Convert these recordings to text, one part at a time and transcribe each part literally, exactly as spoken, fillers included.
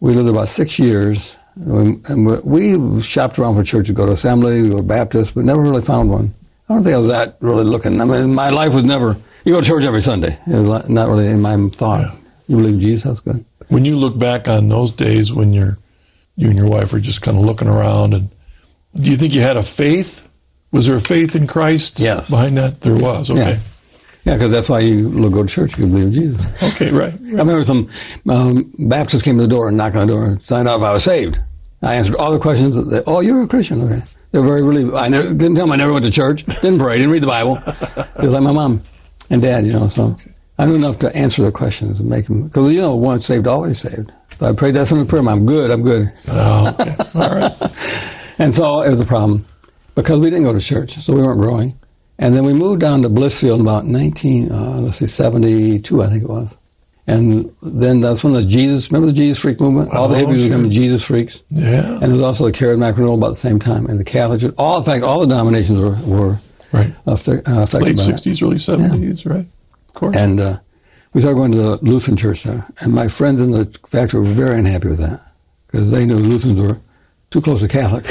we lived about six years. And we shopped around for church to go to Assembly, we go to Baptist, but never really found one. I don't think I was that really looking. I mean, my life was never, you go to church every Sunday. It was not really in my thought. Yeah. You believe in Jesus, that's good. When you look back on those days when you're, you and your wife were just kind of looking around, and do you think you had a faith? Was there a faith in Christ yes. behind that? There was, okay. Yeah. Yeah, because that's why you go to church, you believe in Jesus. Okay, right. right. I remember some um, Baptists came to the door and knocked on the door and signed out if I was saved. I answered all the questions. They, oh, you're a Christian, okay. They were very relieved. I never, didn't tell them I never went to church, didn't pray, didn't read the Bible. Just like my mom and dad, you know, so I knew enough to answer their questions and make them, because, you know, once saved, always saved. So I prayed that simple prayer, I'm good, I'm good. Oh, okay. All right. And so it was a problem, because we didn't go to church, so we weren't growing. And then we moved down to Blissfield in about nineteen, uh, let's see, seventy-two, I think it was. And then that's when the Jesus, remember the Jesus Freak movement? All the oh, hippies sure. became Jesus Freaks. Yeah. And there was also the charismatic renewal about the same time. And the Catholic, all, in fact, all the denominations were, were right. affected, uh, affected late by sixties, that. early seventies, yeah. right? Of course. And uh, we started going to the Lutheran church there. And my friends in the factory were very unhappy with that, because they knew Lutherans were too close to Catholics.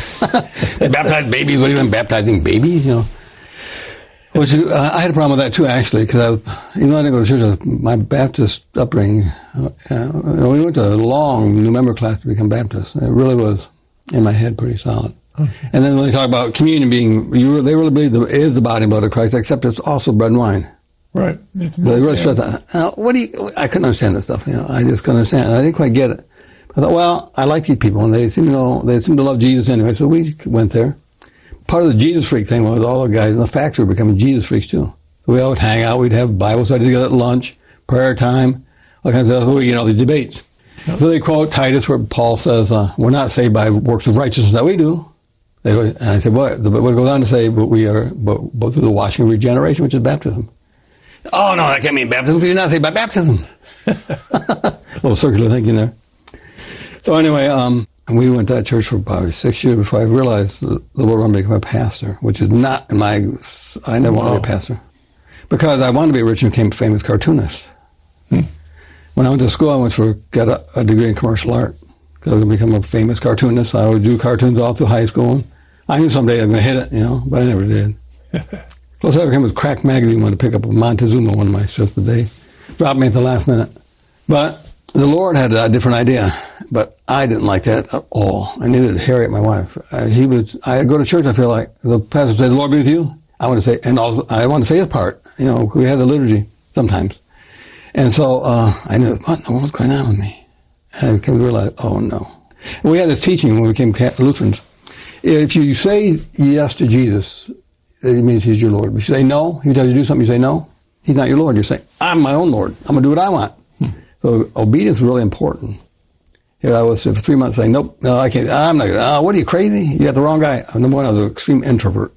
They baptized babies. What are you doing, baptizing babies, you know? Which, uh, I had a problem with that too, actually, because I was, even though I didn't go to church, I was, my Baptist upbringing, uh, uh, we went to a long new member class to become Baptist. It really was in my head pretty solid. Okay. And then when they talk about communion being, you, they really believe it is the body and blood of Christ, except it's also bread and wine. Right. It's they really stress that. Now, what do you, I couldn't understand this stuff, you know, I just couldn't understand it. I didn't quite get it. I thought, well, I like these people, and they seem to know, they seem to love Jesus anyway, so we went there. Part of the Jesus Freak thing was all the guys in the factory were becoming Jesus Freaks too. So we all would hang out, we'd have Bible study together at lunch, prayer time, all kinds of stuff, you know, the debates. Yep. So they quote Titus where Paul says, uh, we're not saved by works of righteousness that we do. They go, and I said, what? But what it goes on to say, but we are, but, but through the washing of regeneration, which is baptism. Oh, no, that can't mean baptism, because you're not saved by baptism. A little circular thinking there. So anyway, um, we went to that church for probably six years before I realized the Lord wanted me to become a pastor, which is not in my, I never wanted to be a pastor. Because I wanted to be rich and became a famous cartoonist. Hmm. When I went to school, I went for, got a, a degree in commercial art. Because I was going to become a famous cartoonist. I would do cartoons all through high school. I knew someday I was going to hit it, you know, but I never did. Close I ever came with Crack Magazine, wanted to pick up a Montezuma one of my strips, but they dropped me at the last minute. But the Lord had a different idea, but I didn't like that at all. And neither did Harriet, my wife. Uh, he was, I go to church, I feel like the pastor said, the Lord be with you. I want to say, and also, I want to say his part. You know, we have the liturgy sometimes. And so, uh, I knew, what in the world's going on with me? And I came to realize, oh no. And we had this teaching when we became Lutherans. If you say yes to Jesus, it means he's your Lord. If you say no, he tells you to do something, you say no, he's not your Lord. You're saying, I'm my own Lord. I'm going to do what I want. Hmm. So obedience is really important. Here I was for three months saying, nope, no, I can't. I'm not going to. Oh, what are you, crazy? You got the wrong guy. Number one, I was an extreme introvert.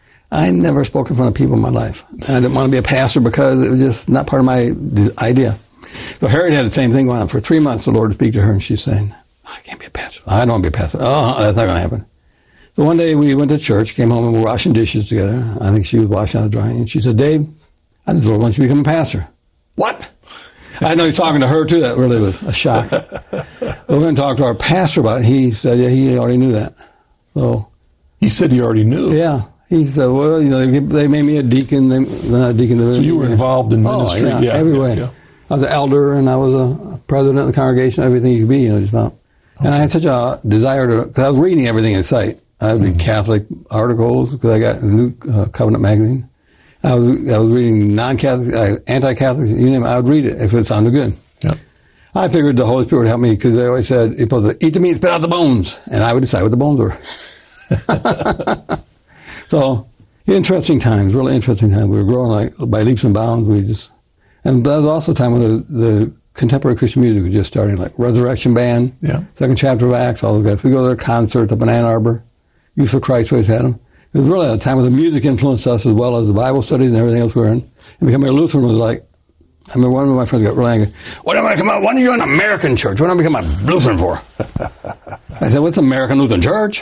I never spoke in front of people in my life. And I didn't want to be a pastor because it was just not part of my idea. So Harriet had the same thing going on. For three months, the Lord would speak to her, and she's saying, I can't be a pastor. I don't want to be a pastor. Oh, that's not going to happen. So one day we went to church, came home, and we were washing dishes together. I think she was washing out the drying. And she said, Dave, I think the Lord wants you to become a pastor. What? I know he's talking to her, too. That really was a shock. We went and talked to our pastor about it. He said, yeah, he already knew that. So he said he already knew? Yeah. He said, well, you know, they made me a deacon. They, not a deacon. So you were involved in ministry? Oh, yeah, yeah every yeah, way. Yeah. I was an elder, and I was a president of the congregation, everything you could be, you know, just about. Okay. And I had such a desire to, because I was reading everything in sight. I was reading mm-hmm. Catholic articles, because I got a new uh, Covenant magazine. I was I was reading non-Catholic, uh, anti-Catholic, you name it, I would read it if it sounded good. Yep. I figured the Holy Spirit would help me, because they always said, you're supposed to eat the meat, spit out the bones. And I would decide what the bones were. So, interesting times, really interesting times. We were growing like by leaps and bounds. We just, and that was also a time when the, the contemporary Christian music was just starting, like Resurrection Band, yeah. Second Chapter of Acts, all those guys. We go to their concerts up in Ann Arbor. Youth for Christ always had them. It was really a time when the music influenced us as well as the Bible studies and everything else we were in. And becoming a Lutheran was like, I remember one of my friends got really angry. What am I come out? Why don't you join an American church? What am I become a Lutheran for? I said, what's American Lutheran Church?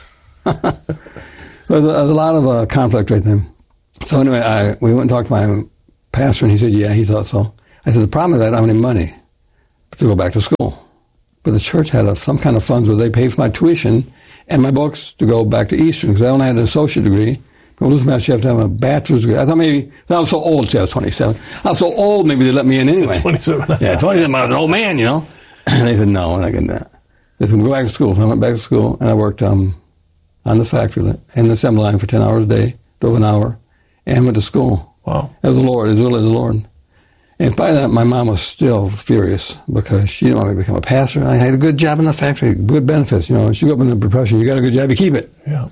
There was a lot of uh, conflict right then. So anyway, I, we went and talked to my pastor, and he said, yeah, he thought so. I said, the problem is I don't have any money to go back to school. but the church had a, some kind of funds where they paid for my tuition and my books to go back to Eastern, because I only had an associate degree. Well, this match, you have to have a bachelor's degree. I thought maybe, I was so old, see, I was twenty-seven. I was so old, maybe they let me in anyway. twenty-seven. Yeah, twenty-seven, I was an old man, you know. And they said, no, we're not getting that. They said, go back to school. So I went back to school, and I worked um, on the factory, in the assembly line for ten hours a day, drove an hour, and went to school. Wow. As the Lord, as really the Lord. And by that, my mom was still furious, because she didn't want me to become a pastor. I had a good job in the factory, good benefits, you know. She grew up in the profession, you got a good job, you keep it. Yeah.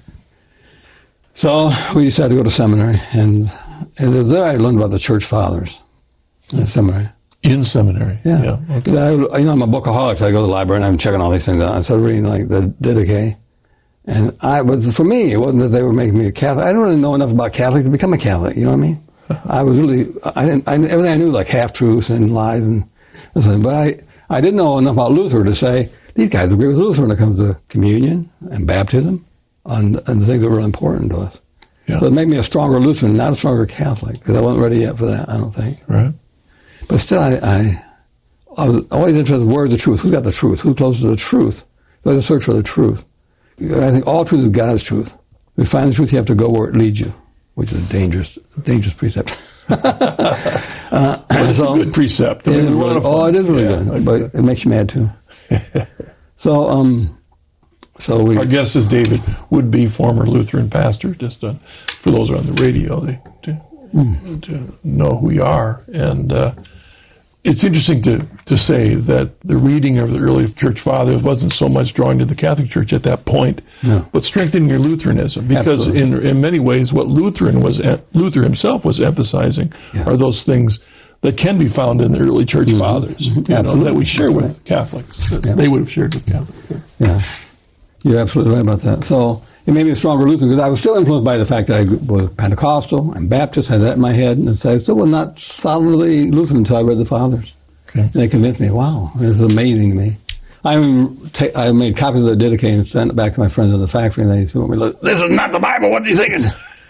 So we decided to go to seminary, and, and there I learned about the church fathers in seminary. In seminary? Yeah. yeah. Okay. I, you know, I'm a bookaholic. I go to the library and I'm checking all these things out. I started reading like the Didache. And I was, for me, it wasn't that they were making me a Catholic. I didn't really know enough about Catholic to become a Catholic, you know what I mean? I was really, I didn't, I, everything I knew, like half-truths and lies and something. But I, I didn't know enough about Luther to say, these guys agree with Luther when it comes to communion and baptism. And, and the things that were really important to us. Yeah. So it made me a stronger Lutheran, not a stronger Catholic, because I wasn't ready yet for that, I don't think. Right. But still, I, I, I was always interested in where's the truth? Who's got the truth? Who's closest to the truth? So I had to search for the truth. I think all truth is God's truth. If you find the truth, you have to go where it leads you, which is a dangerous, dangerous precept. uh, it's so, a good precept. I it mean, is really, oh, it is really yeah, good, but it makes you mad too. so, um... So we, our guest is David, would be former Lutheran pastor. Just uh, for those who are on the radio, they to, mm. to know who we are. And uh, it's interesting to to say that the reading of the early church fathers wasn't so much drawing to the Catholic Church at that point, no. but strengthening your Lutheranism. Because in in many ways, what Lutheran was Luther himself was emphasizing yeah. are those things that can be found in the early church mm-hmm. fathers, mm-hmm. you know, that we share with Catholics. That yeah. They would have shared with Catholics. Yeah. You're absolutely right about that. So it made me a stronger Lutheran, because I was still influenced by the fact that I was Pentecostal and Baptist. I had that in my head, and so I still was not solidly Lutheran until I read the Fathers. Okay. And they convinced me, wow, this is amazing to me. I ta- I made copies of the Didache and sent it back to my friends in the factory, and they said, this is not the Bible, what are you thinking?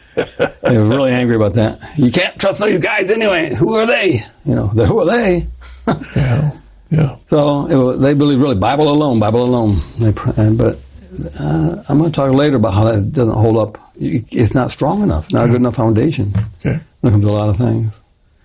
They were really angry about that. You can't trust these guys anyway. Who are they? You know, who are they? yeah, yeah. So it was, they believe really Bible alone, Bible alone. They, but Uh, I'm going to talk later about how that doesn't hold up. It's not strong enough, not a good enough foundation okay. when it comes to a lot of things.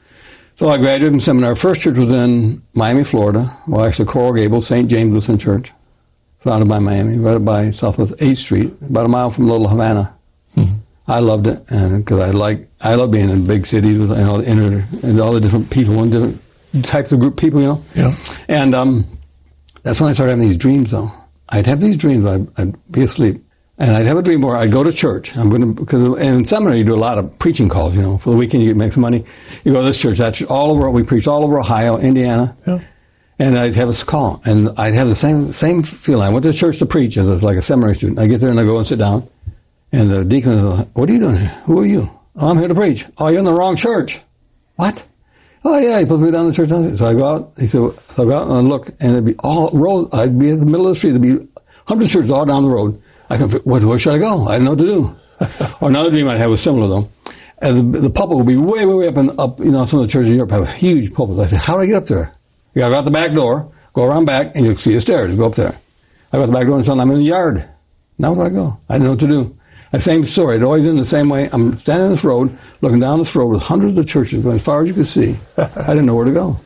So I graduated from seminary. First church was in Miami, Florida. Well, actually, Coral Gables, Saint James Lutheran Church, founded by Miami, right by Southwest eighth Street, about a mile from Little Havana. Mm-hmm. I loved it, and because I like, I love being in big cities with and all the inner and all the different people and different types of group people, you know. Yeah. And um, that's when I started having these dreams, though. I'd have these dreams. I'd, I'd be asleep, and I'd have a dream where I'd go to church. I'm going to, because in seminary you do a lot of preaching calls. You know, for the weekend you make some money. You go to this church. That's all over. We preach all over Ohio, Indiana, yeah. and I'd have a call, and I'd have the same same feeling. I went to church to preach as like a seminary student. I get there and I go and sit down, and the deacon is like, "What are you doing here? Who are you?" "Oh, I'm here to preach." "Oh, you're in the wrong church." "What?" "Oh, yeah, he puts me down the church." So I go out, he said, so I go out and I look, and it'd be all road, I'd be in the middle of the street, there'd be hundreds of churches all down the road. I can, where, where should I go? I didn't know what to do. Or another dream I'd have was similar, though. And the, the pulpit would be way, way, way up and up, you know, some of the churches in Europe have huge pulpits. I said, how do I get up there? You gotta go out the back door, go around back, and you'll see the stairs, go up there. I go out the back door and suddenly I'm in the yard. Now where do I go? I didn't know what to do. The same story. It always in the same way. I'm standing on this road, looking down this road with hundreds of churches going as far as you could see. I didn't know where to go.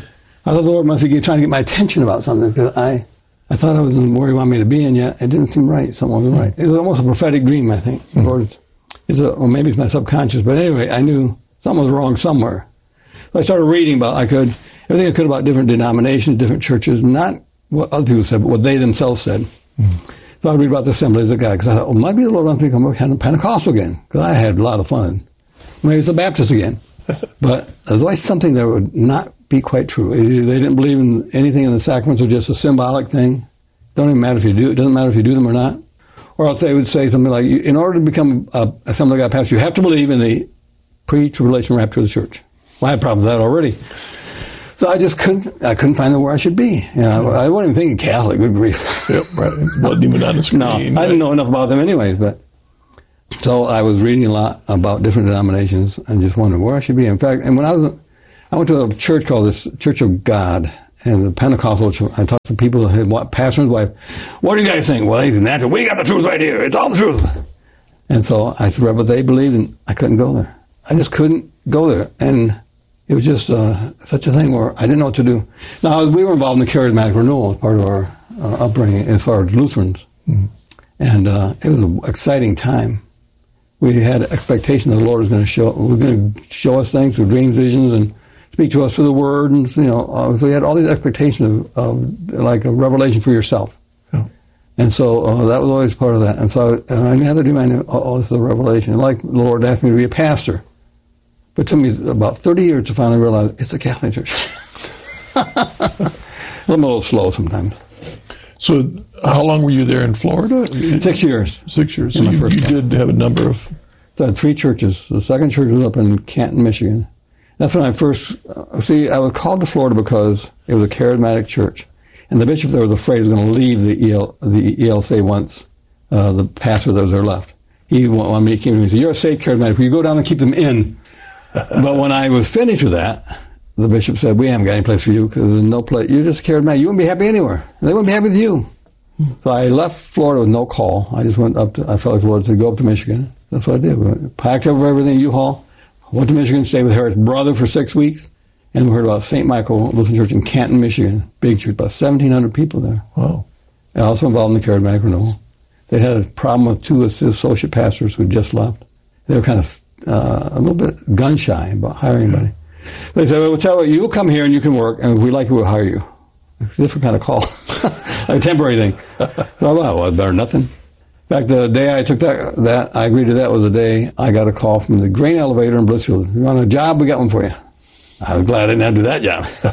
I thought the Lord must be trying to get my attention about something, because I, I thought I was in where He wanted me to be, and yet it didn't seem right. Something wasn't right. It was almost a prophetic dream, I think. Mm-hmm. Lord, it's a, or maybe it's my subconscious, but anyway, I knew something was wrong somewhere. So I started reading about, I could, everything I could about different denominations, different churches, not what other people said, but what they themselves said. Mm-hmm. So I read about the Assemblies of God, because I thought, well, maybe the Lord wants me to become Pentecostal again, because I had a lot of fun. Maybe it's a Baptist again. But there's always something that would not be quite true. They didn't believe in anything in the sacraments, or just a symbolic thing. Don't even matter if you do. It doesn't matter if you do them or not. Or else they would say something like, in order to become a Assembly of God pastor, you have to believe in the pre-tribulation rapture of the church. Well, I had problems with that already. So I just couldn't, I couldn't find where I should be. You know, I wasn't even thinking Catholic, good grief. Yep, right. Wasn't even on the screen. No, I didn't know enough about them anyways, but. So I was reading a lot about different denominations and just wondering where I should be. In fact, and when I was, I went to a church called this Church of God and the Pentecostal church, I talked to people that had what, pastor and wife. What do you guys think? Well, they think natural. We got the truth right here. It's all the truth. And so I said, but they believed, and I couldn't go there. I just couldn't go there, and it was just uh, such a thing where I didn't know what to do. Now, we were involved in the charismatic renewal as part of our uh, upbringing as far as Lutherans. Mm-hmm. And uh, it was an exciting time. We had expectation that the Lord was going to show, was going to show us things through dreams, visions, and speak to us through the Word. And, you know, uh, so we had all these expectations of, of like a revelation for yourself. Yeah. And so uh, that was always part of that. And so and I had to do my, oh, this is a revelation. Like the Lord asked me to be a pastor. But it took me about thirty years to finally realize it's a Catholic church. I'm a little slow sometimes. So how long were you there in Florida? Six years. Six years. So you, you did have a number of... So I had three churches. The second church was up in Canton, Michigan. That's when I first... Uh, see, I was called to Florida because it was a charismatic church. And the bishop there was afraid he was going to leave the E L, the E L C once uh, the pastor that was there left. He wanted me to keep him. He said, you're a safe charismatic. You go down and keep them in. But when I was finished with that, the bishop said, we haven't got any place for you because there's no place. You're just a charismatic. You wouldn't be happy anywhere. They wouldn't be happy with you. So I left Florida with no call. I just went up to, I felt like the Lord said, go up to Michigan. That's what I did. We packed up everything, U-Haul, went to Michigan, stayed with Harriet's brother for six weeks, and we heard about Saint Michael Lutheran Church in Canton, Michigan. Big church, about seventeen hundred people there. Wow. And also involved in the charismatic renewal. They had a problem with two associate pastors who had just left. They were kind of uh, a little bit gun-shy about hiring anybody. They said, well, we'll tell you, you come here and you can work, and if we like you, we'll hire you. It's a different kind of call. Like a temporary thing. So, well, well, better than nothing. In fact, the day I took that, that, I agreed to that was the day I got a call from the grain elevator in Blissfield. You want a job? We got one for you. I was glad I didn't have to do that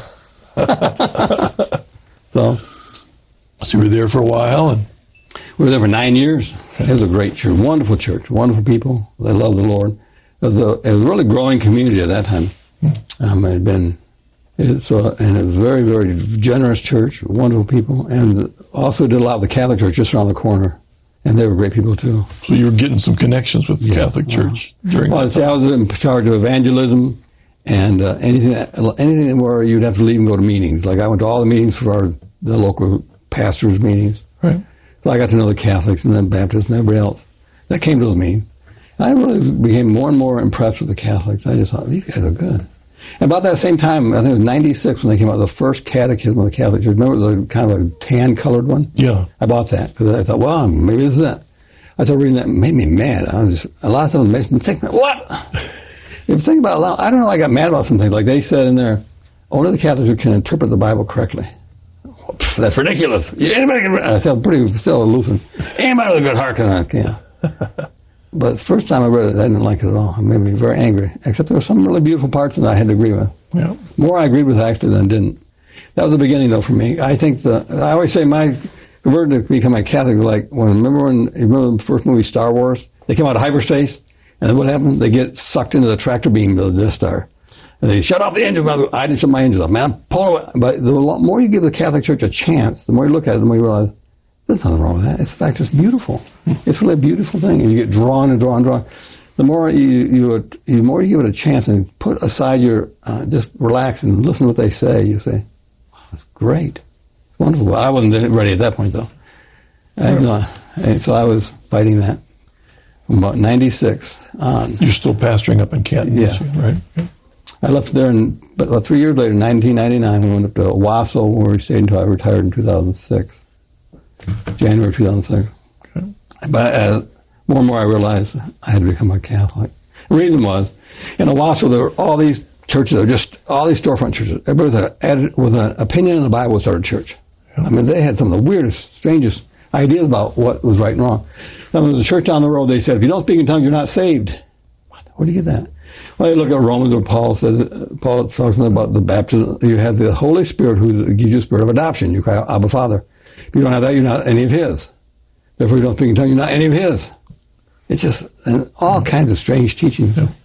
job. so, so you were there for a while, and we were there for nine years. It was a great church, wonderful church, wonderful people. They loved the Lord. It was a, it was a really growing community at that time. Um, it had been, it, so, and it was a very, very generous church, wonderful people, and also did a lot of the Catholic Church just around the corner, and they were great people too. So you were getting some connections with the yeah, Catholic well, Church during well, that see, time. I was in charge of evangelism and uh, anything, anything where you'd have to leave and go to meetings. Like I went to all the meetings for our, the local pastors' meetings. Right. So I got to know the Catholics and then Baptists and everybody else that came to those meetings. I really became more and more impressed with the Catholics. I just thought, these guys are good. And about that same time, I think it was ninety-six when they came out with the first catechism of the Catholic Church. Remember the kind of a tan-colored one? Yeah. I bought that because I thought, well, maybe this is that. I started reading that. It made me mad. I was just, a lot of stuff makes me think, what? If you think about it, I don't know, I got mad about some things. Like they said in there, only the Catholics can interpret the Bible correctly. That's ridiculous. Anybody can, I sound pretty, still a Lutheran. Anybody with a good heart can, yeah. But the first time I read it, I didn't like it at all. It made me very angry. Except there were some really beautiful parts that I had to agree with. Yeah. More I agreed with actually than didn't. That was the beginning though for me. I think the, I always say my conversion to become a Catholic was like, when, remember when, remember the first movie Star Wars? They come out of hyperspace, and then what happened? They get sucked into the tractor beam of the Death Star. And they shut off the engine. I didn't shut my engines off. Man, I'm pulling away. But the more you give the Catholic Church a chance, the more you look at it, the more you realize, there's nothing wrong with that. It's, in fact, it's beautiful. It's really a beautiful thing. And you get drawn and drawn and drawn. The more you, you, the more you give it a chance and put aside your, uh, just relax and listen to what they say, you say, wow, that's great. It's wonderful. I wasn't ready at that point, though. And, uh, and so I was fighting that from about ninety-six on. You're still pastoring up in Canton, yeah. right? Yeah. I left there, and but about three years later, nineteen ninety-nine, we went up to Owasso, where we stayed until I retired in two thousand six. January two thousand six. Okay. But uh, more and more I realized I had to become a Catholic. The reason was, in Owasso, there were all these churches, there were just all these storefront churches. Everybody with, a, with an opinion on the Bible started a church. Yeah. I mean, they had some of the weirdest, strangest ideas about what was right and wrong. There was a church down the road, they said, if you don't speak in tongues, you're not saved. What? Where do you get that? Well, you look at Romans where Paul says, uh, Paul talks about the baptism. You have the Holy Spirit who gives you a spirit of adoption. You cry out, Abba, Father. If you don't have that, you're not any of His. Therefore, you don't speak in tongues, you're not any of His. It's just and all mm-hmm. kinds of strange teachings. Yeah.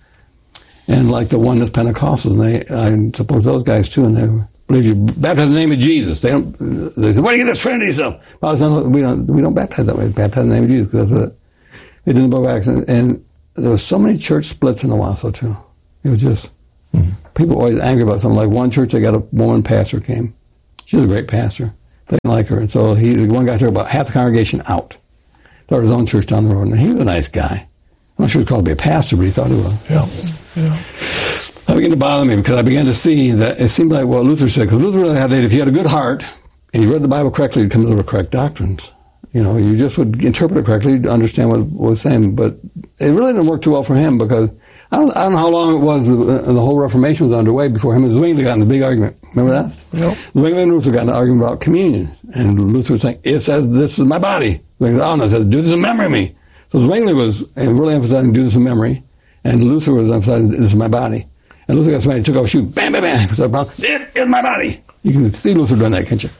And like the one that's Pentecostal, and they, I suppose those guys too, and they believe you baptize in the name of Jesus. They don't. They say, "Where do you get this Trinity stuff?" We don't. We don't baptize that way. We baptize in the name of Jesus because that's what they did in the book of Acts. And, and there were so many church splits in Owasso too. It was just mm-hmm. people were always angry about something. Like one church, they got a woman pastor came, She was a great pastor. They didn't like her. And so he, the one guy took about half the congregation out. Started his own church down the road. And he was a nice guy. I'm not sure he was called to be a pastor, but he thought he was. Yeah, yeah. That began to bother me because I began to see that it seemed like what Luther said. Because Luther really had that if you had a good heart and you read the Bible correctly, you'd come to the correct doctrines. You know, you just would interpret it correctly, you'd understand what it was saying. But it really didn't work too well for him because I don't, I don't know how long it was the, the whole Reformation was underway before him and Zwingli got in the big argument. Remember that? Yep. Zwingli and Luther got in an argument about communion. And Luther was saying, it says this is my body. Zwingli, oh no, it says do this in memory of me. So Zwingli was really emphasizing do this in memory. And Luther was emphasizing this is my body. And Luther got somebody, took off a shoe, bam, bam, bam. So, it is my body. You can see Luther doing that, can't you?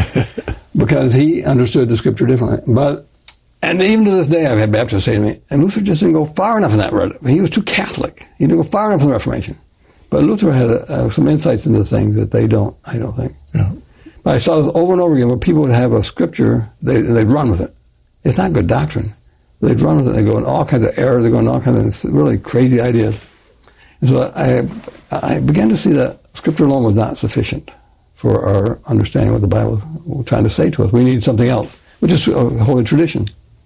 Because he understood the scripture differently. But, and even to this day, I've had Baptists say to me, and Luther just didn't go far enough in that. He was too Catholic. He didn't go far enough in the Reformation. But Luther had uh, some insights into things that they don't, I don't think. Yeah. But I saw this over and over again where people would have a scripture, they, they'd run with it. It's not good doctrine. They'd run with it. They go in all kinds of errors. They go in all kinds of really crazy ideas. And so I, I began to see that Scripture alone was not sufficient for our understanding what the Bible was trying to say to us. We need something else, which is a holy tradition.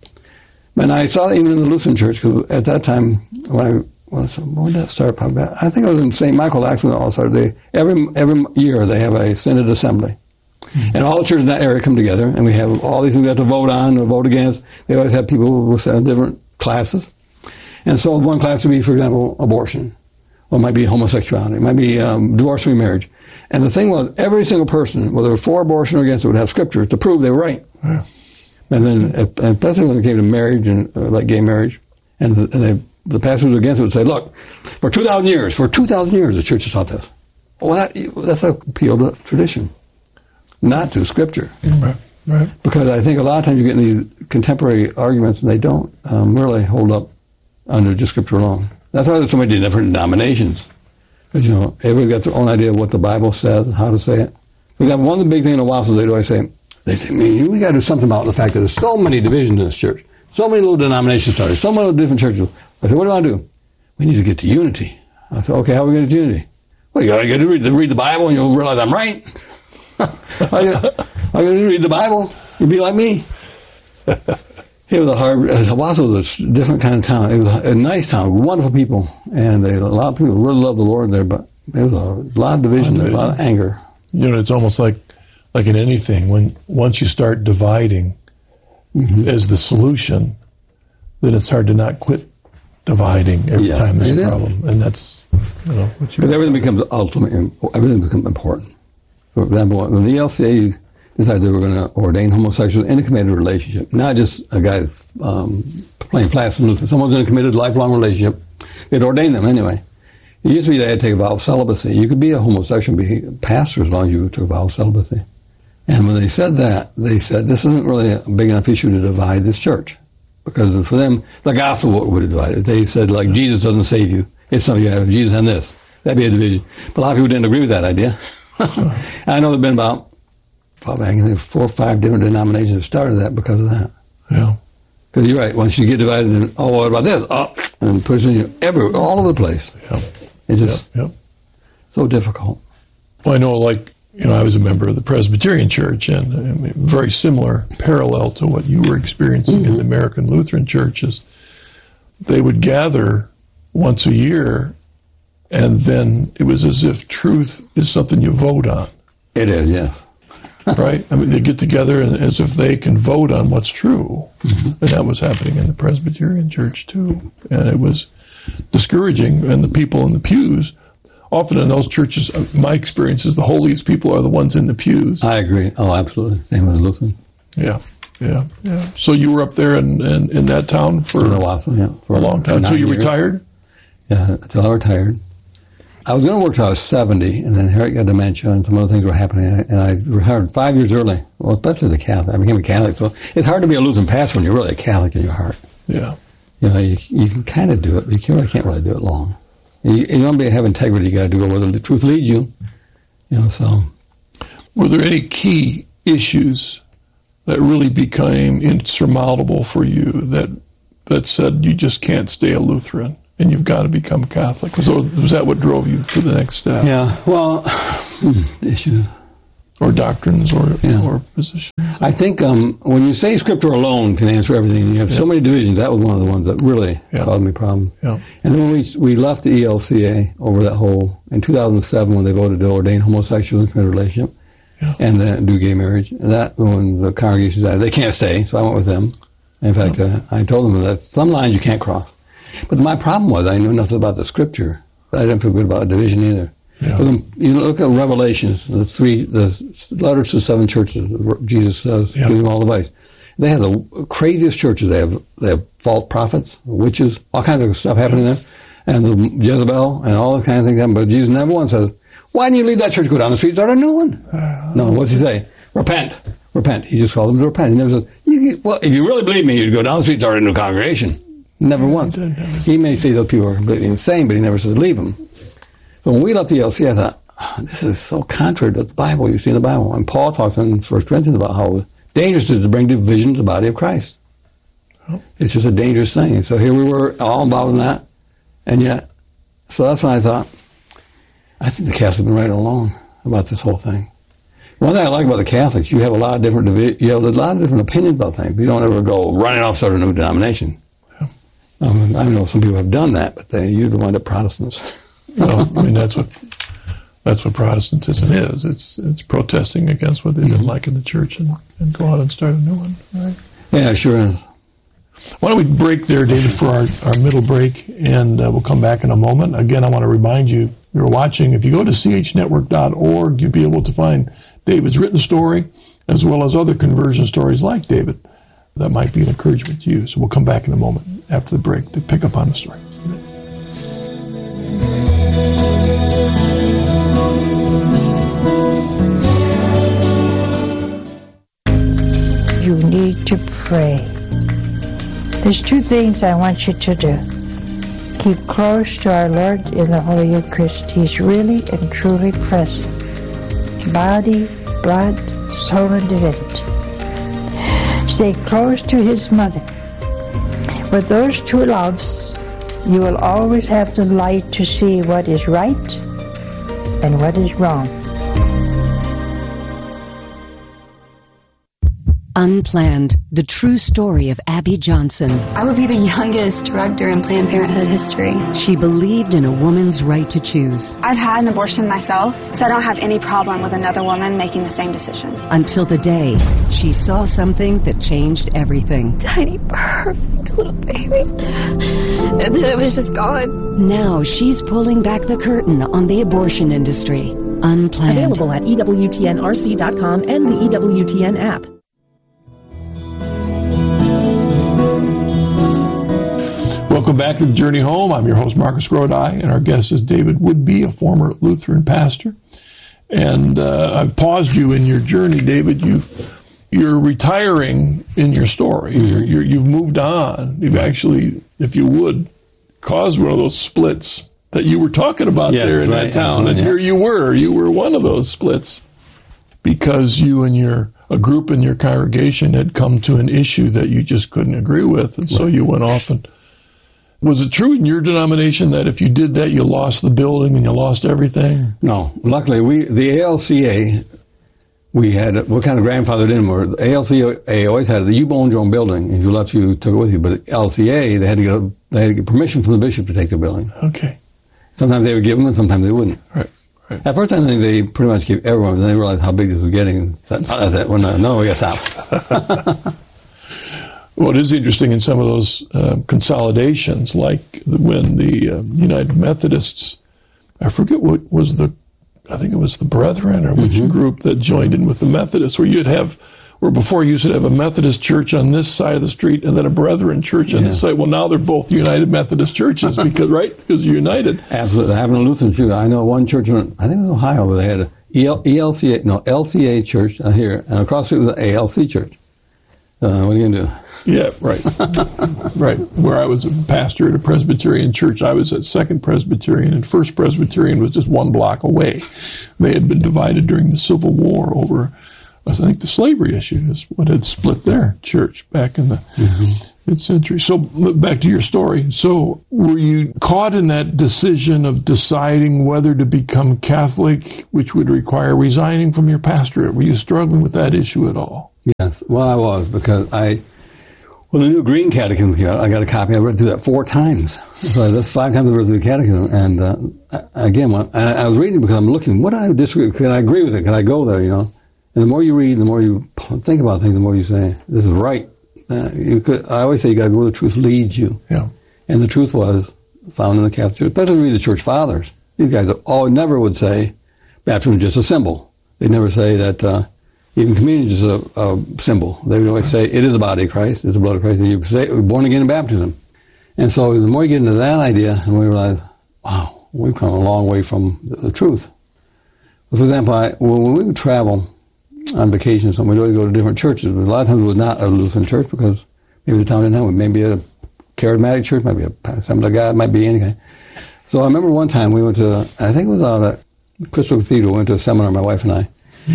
And I saw that even in the Lutheran Church, because at that time, when I was, when did that start? Probably, I think it was in Saint Michael, actually, all started. They, every, every year they have a synod assembly. Mm-hmm. And all the churches in that area come together, and we have all these things we have to vote on or vote against. They always have people with different classes. And so one class would be, for example, abortion. Or it might be homosexuality. It might be um, divorce or remarriage. And the thing was, every single person, whether for abortion or against it, would have scriptures to prove they were right. Yeah. And then, and especially when it came to marriage and uh, like gay marriage, and, the, and they, the pastors against it would say, look, for two thousand years, for two thousand years, the church has taught this. Well, that, that's a appeal to tradition, not to scripture. Right, right. Because I think a lot of times you get in these contemporary arguments and they don't um, really hold up under just scripture alone. That's why there's so many different denominations. Because, you know, everybody's got their own idea of what the Bible says and how to say it. For example, one of the big things in the Wassels, they always say, they say, man, we got to do something about the fact that there's so many divisions in this church. So many little denominations started. So many different churches. I said, what do I do? We need to get to unity. I said, okay, how are we going to get to unity? Well, you got to get to read, read the Bible and you'll realize I'm right. I got to read the Bible. You'll be like me. It was a hard, Wausau was a different kind of town. It was a nice town, wonderful people, and they, a lot of people really loved the Lord there, but there was a lot of division, a lot of anger. You know, it's almost like, like in anything, when once you start dividing mm-hmm. as the solution, then it's hard to not quit dividing every yeah, time there's a problem. And that's, you know, what you... Because everything becomes ultimate, everything becomes important. For example, when the E L C A decided they were going to ordain homosexuals in a committed relationship, not just a guy um, playing fast and loose. Someone's in a committed lifelong relationship, they'd ordain them anyway. It used to be they had to take a vow of celibacy. You could be a homosexual and be a pastor as long as you took a vow of celibacy. And when they said that, they said, this isn't really a big enough issue to divide this church. Because for them, the gospel would have divided. They said, like, Jesus doesn't save you. It's something you have Jesus and this. That'd be a division. But a lot of people didn't agree with that idea. I know there have been about probably I can think four or five different denominations that started that because of that. Yeah. Because you're right. Once you get divided, then, oh, what about this? Oh, and pushing you everywhere, all over the place. Yeah. It's just yep, yep. so difficult. Well, I know, like, you know, I was a member of the Presbyterian Church, and I mean, very similar, parallel to what you were experiencing mm-hmm. in the American Lutheran churches. They would gather once a year, and then it was as if truth is something you vote on. It is, yes. Right? I mean, they get together and as if they can vote on what's true. Mm-hmm. And that was happening in the Presbyterian Church, too. And it was discouraging. And the people in the pews, often in those churches, my experience is the holiest people are the ones in the pews. I agree. Oh, absolutely. Same with Lutheran. Yeah, yeah, yeah. So you were up there in, in, in that town for, for a while, yeah, for a long time. Until you years. retired? Yeah, until I retired. I was going to work till I was seventy, and then Harriet got dementia, and some other things were happening, and I retired five years early. Well, especially as a Catholic. I became a Catholic, so it's hard to be a Lutheran pastor when you're really a Catholic in your heart. Yeah. You know, you, you can kind of do it, but you can't, really can't really do it long. You, you want to have integrity, you got to go where the truth leads you. You know, so. Were there any key issues that really became insurmountable for you that that said you just can't stay a Lutheran? And you've got to become Catholic. Was, was that what drove you to the next step? Yeah. Well, issue. or doctrines or Yeah. or positions. I think um, when you say Scripture alone can answer everything, you have so many divisions. That was one of the ones that really Yeah. caused me problems. Yeah. And then when we we left the E L C A over that whole in two thousand seven when they voted to ordain homosexual intimate relationship Yeah. and then do gay marriage, and that when the congregation said they can't stay, so I went with them. In fact, uh, I told them that some lines you can't cross. But my problem was I knew nothing about the Scripture. I didn't feel good about division either. Yeah. But then, you look at Revelations, the three, the letters to seven churches. Jesus says, Yeah. give them all advice. They have the craziest churches. They have they have false prophets, witches, all kinds of stuff happening there, and the Jezebel and all the kind of things. Happen. But Jesus never once says, "Why didn't you leave that church? Go down the street, start a new one." Uh, No, what's he say? Repent, repent. He just called them to repent. He never says, you, "Well, if you really believe me, you'd go down the street, start a new congregation." Never once. did never He may say those people are completely insane, but he never says leave them. So when we left the E L C, I thought, oh, this is so contrary to the Bible. You see in the Bible. And Paul talks in First Corinthians about how dangerous it is to bring division to the body of Christ. Oh. It's just a dangerous thing. And so here we were all involved in that. And yet, so that's when I thought, I think the Catholics have been right along about this whole thing. One thing I like about the Catholics, you have a lot of different, divi- you have a lot of different opinions about things. You don't ever go running off start a new denomination. Yeah. Um, I know some people have done that, but they usually wind up Protestants. Well, I mean, that's what that's what Protestantism is. It's it's protesting against what they didn't like in the church and, and go out and start a new one. Right? Yeah, sure is. Why don't we break there, David, for our, our middle break, and uh, we'll come back in a moment. Again, I want to remind you, you're watching, if you go to c h network dot org, you'll be able to find David's written story, as well as other conversion stories like David that might be an encouragement to you. So we'll come back in a moment after the break to pick up on the story. You need to pray. There's two things I want you to do. Keep close to our Lord in the Holy Eucharist. He's really and truly present. Body, blood, soul, and divinity. Stay close to His Mother. With those two loves, you will always have the light to see what is right and what is wrong. Unplanned, the true story of Abby Johnson. I would be the youngest director in Planned Parenthood history. She believed in a woman's right to choose. I've had an abortion myself, so I don't have any problem with another woman making the same decision. Until the day she saw something that changed everything. Tiny, perfect little baby. And then it was just gone. Now she's pulling back the curtain on the abortion industry. Unplanned. Available at E W T N R C dot com and the E W T N app. Welcome back to the Journey Home. I'm your host, Marcus Grodi, and our guest is David Woodby, a former Lutheran pastor. And uh, I've paused you in your journey, David. You, you're retiring in your story. Mm-hmm. You're, you're, you've moved on. You've actually, if you would, caused one of those splits that you were talking about Yeah, there in right, that town. And yeah. here you were. You were one of those splits because you and your a group in your congregation had come to an issue that you just couldn't agree with, and so you went off and. Was it true in your denomination that if you did that, you lost the building and you lost everything? No. Luckily, we the A L C A, we had, what kind of grandfathered in were, the A L C A always had, you owned your own building. If you left, you took it with you. But L C A, they had to get, a, they had to get permission from the bishop to take the building. Okay. Sometimes they would give them, and sometimes they wouldn't. Right. Right. At first, I think they pretty much gave everyone, but then they realized how big this was getting. And said, oh, that's it. Well, no, no, we got to stop. Well, it is interesting in some of those uh, consolidations, like when the uh, United Methodists, I forget what was the, I think it was the Brethren or which Mm-hmm. group that joined in with the Methodists, where you'd have, where before you used to have a Methodist church on this side of the street and then a Brethren church on Yeah. this side. Well, now they're both United Methodist churches because, right? Because you're united. Absolutely. Having a Lutheran too. I know one church in, I think it was Ohio, where they had a E L C A, no, L C A church uh, here, and across the street was an A L C church. Uh, what are you going to do? Yeah, right. Right. Where I was a pastor at a Presbyterian church, I was at Second Presbyterian, and First Presbyterian was just one block away. They had been divided during the Civil War over, I think, the slavery issue is what had split their church back in the... Mm-hmm. It's interesting. So back to your story. So were you caught in that decision of deciding whether to become Catholic, which would require resigning from your pastorate? Were you struggling with that issue at all? Yes. Well, I was, because I, when the New Green Catechism came out, I got a copy. I read through that four times. So that's five times I read through the Catechism. And uh, again, when I, I was reading because I'm looking, what do I disagree with? Can I agree with it? Can I go there, you know? And the more you read, the more you think about things, the more you say, this is right. Uh, you could, I always say you got to go where the truth leads you. Yeah. And the truth was found in the Catholic Church. Especially read the Church Fathers. These guys all never would say baptism is just a symbol. They'd never say that uh, even communion is a, a symbol. They would always say it is the body of Christ, it's the blood of Christ. And you say we're born again in baptism. And so the more you get into that idea, and we realize, wow, we've come a long way from the, the truth. For example, I, when we would travel on vacation or something, we'd always go to different churches. But a lot of times it was not a Lutheran church because maybe the town didn't have it. Maybe a charismatic church, maybe a Assembly of God, might be anything. So I remember one time we went to, I think it was out at Crystal Cathedral, we went to a seminar, my wife and I,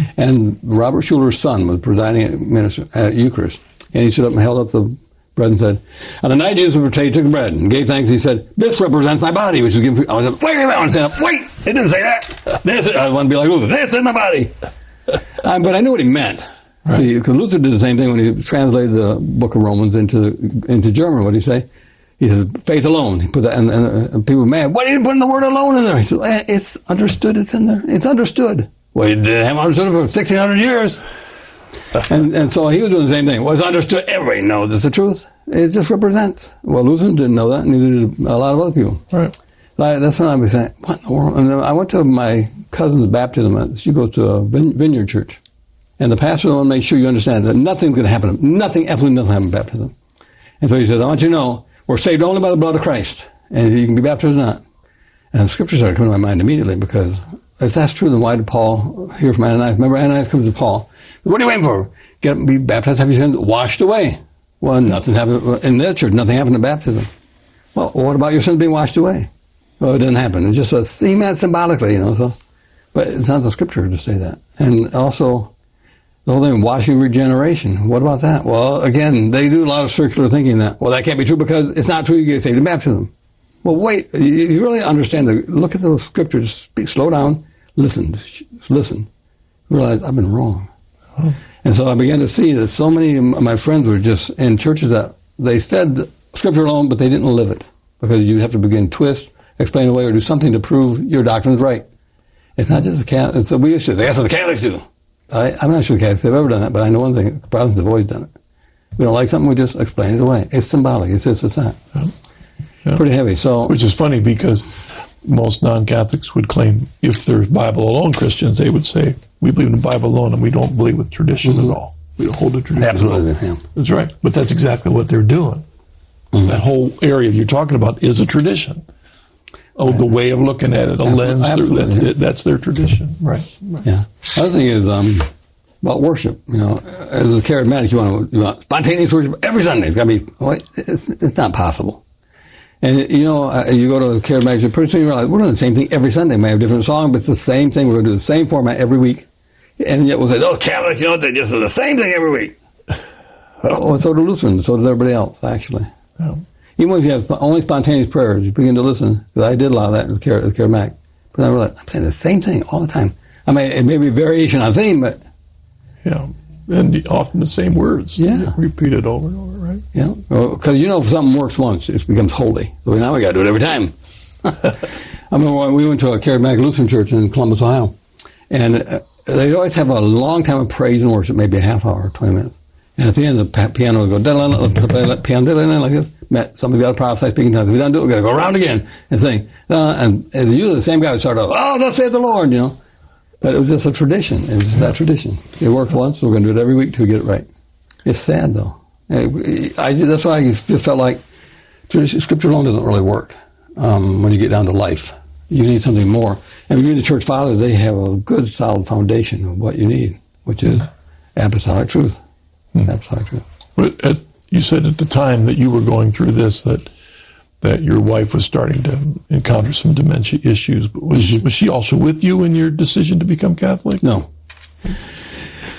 and Robert Schuller's son was presiding minister at Eucharist. And he stood up and held up the bread and said, on the night Jesus was betrayed, he took bread and gave thanks. And he said, this represents my body, which is given for, I was like, wait a minute, I want to stand up. Wait, it didn't say that. This is, I want to be like Luther, this is my body. um, but I knew what he meant. Right. See, because Luther did the same thing when he translated the book of Romans into into German. What did he say? He said, faith alone. He put that, and, and, and people were mad. Why did he put the word alone in there? He said, eh, it's understood, it's in there. It's understood. Well, he didn't have understood it for sixteen hundred years. and, and so he was doing the same thing. It was understood. Everybody knows it's the truth. It just represents. Well, Luther didn't know that, neither did a lot of other people. Right. Like, that's when I was saying, what in the world? And then I went to my cousin's baptism. She goes to a vineyard church. And the pastor wanted to make sure you understand that nothing's going to happen. Nothing, absolutely nothing happens in baptism. And so he says, I want you to know, we're saved only by the blood of Christ. And you can be baptized or not. And the scripture started coming to my mind immediately, because if that's true, then why did Paul hear from Ananias? Remember, Ananias comes to Paul. What are you waiting for? Get up and be baptized, have your sins washed away. Well, nothing happened in their church. Nothing happened in baptism. Well, what about your sins being washed away? Well, it didn't happen. It just says, see that symbolically, you know. So, but it's not the scripture to say that. And also, the whole thing of washing regeneration. What about that? Well, again, they do a lot of circular thinking that, well, that can't be true because it's not true you get saved in baptism. Well, wait, you, you really understand the, look at those scriptures, speak, slow down, listen, listen. Realize I've been wrong. Oh. And so I began to see that so many of my friends were just in churches that they said scripture alone, but they didn't live it. Because you have to begin twist, explain away, or do something to prove your doctrine's right. It's not just the Catholics, it's a weird shit. That's what the Catholics do. I, I'm not sure the Catholics have ever done that, but I know one thing, the Protestants have always done it. We don't like something, we just explain it away. It's symbolic, it's this, it's that. Yeah. Yeah. Pretty heavy, so. Which is funny because most non-Catholics would claim if there's Bible alone Christians, they would say, we believe in the Bible alone and we don't believe with tradition mm-hmm. at all. We don't hold the tradition Absolutely, at all. Yeah. That's right. But that's exactly what they're doing. Mm-hmm. That whole area you're talking about is a tradition. Oh, the way of looking at it, a absolutely, lens, absolutely, that's, yeah. it, that's their tradition. Right. right. Yeah. The other thing is um, about worship. You know, as a charismatic, you want, you want spontaneous worship every Sunday. It's got to be, well, it's, it's not possible. And, you know, uh, you go to a charismatic, pretty soon you realize we're doing the same thing every Sunday. We may have a different song, but it's the same thing. We're going to do the same format every week. And yet we'll say, those Catholics, you know, they just do the same thing every week. Oh, and so do Lutherans, so does everybody else, actually. Yeah. Even if you have only spontaneous prayers, you begin to listen. Because I did a lot of that as a charismatic. But I realized, I'm saying the same thing all the time. I mean, it may be a variation on theme, but... Yeah, and often the same words. Yeah. Repeated over and over, right? Yeah, because well, you know if something works once, it becomes holy. So now we got to do it every time. I remember when we went to a charismatic Lutheran church in Columbus, Ohio, and uh, they always have a long time of praise and worship, maybe a half hour, twenty minutes. And at the end, the piano would go, piano like this. Met somebody got to prophesy, speaking tongues. If we don't do it, we got to go around again and sing. Uh, and, and usually the same guy would start off, oh, thus saith the Lord, you know. But it was just a tradition. It was just that tradition. It worked once, so we're going to do it every week till we get it right. It's sad, though. I, that's why I just felt like tradition, Scripture alone doesn't really work um, when you get down to life. You need something more. And when you read the Church Fathers, they have a good, solid foundation of what you need, which is apostolic truth. Hmm. Apostolic truth. But at, you said at the time that you were going through this that that your wife was starting to encounter some dementia issues. But was, mm-hmm. she, was she also with you in your decision to become Catholic? No.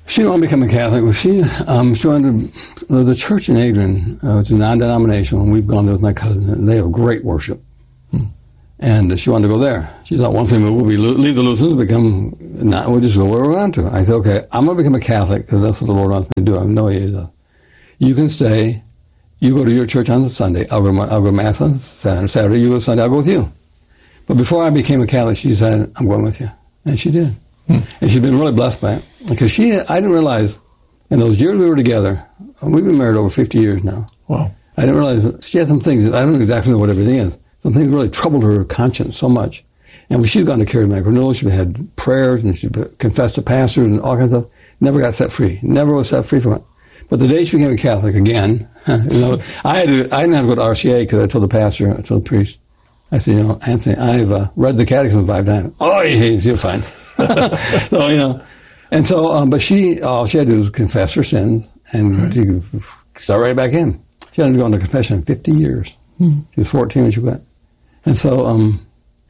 She didn't want to become a Catholic. Well, she um, she wanted to, uh, the church in Adrian, uh, it's a non-denominational, and we've gone there with my cousin, and they have great worship. Hmm. And uh, she wanted to go there. She thought one thing will be leave the Lutherans, become not. We'll just go where we want to. I said, okay, I'm going to become a Catholic because that's what the Lord wants me to do. I know He is. You can stay. You go to your church on Sunday. I'll go. My, I'll go to Mass on Saturday. Saturday. You go to Sunday. I'll go with you. But before I became a Catholic, she said, I'm going with you, and she did. Hmm. And she's been really blessed by it because she. I didn't realize in those years we were together. We've been married over fifty years now. Wow. I didn't realize she had some things. I don't exactly know what everything is. Some things really troubled her conscience so much. And when she'd gone to charismatic renewal, she had prayers and she confessed to pastors and all kinds of stuff. Never got set free. Never was set free from it. But the day she became a Catholic again, you know, I had to, I didn't have to go to R C A because I told the pastor, I told the priest, I said, you know, Anthony, I've uh, read the Catechism five times. Oh, he hates you, fine. So, you know, and so, um, but she, all she had to do was confess her sins and right. start right back in. She hadn't gone to confession in fifty years. Hmm. She was fourteen when she went. And so, um,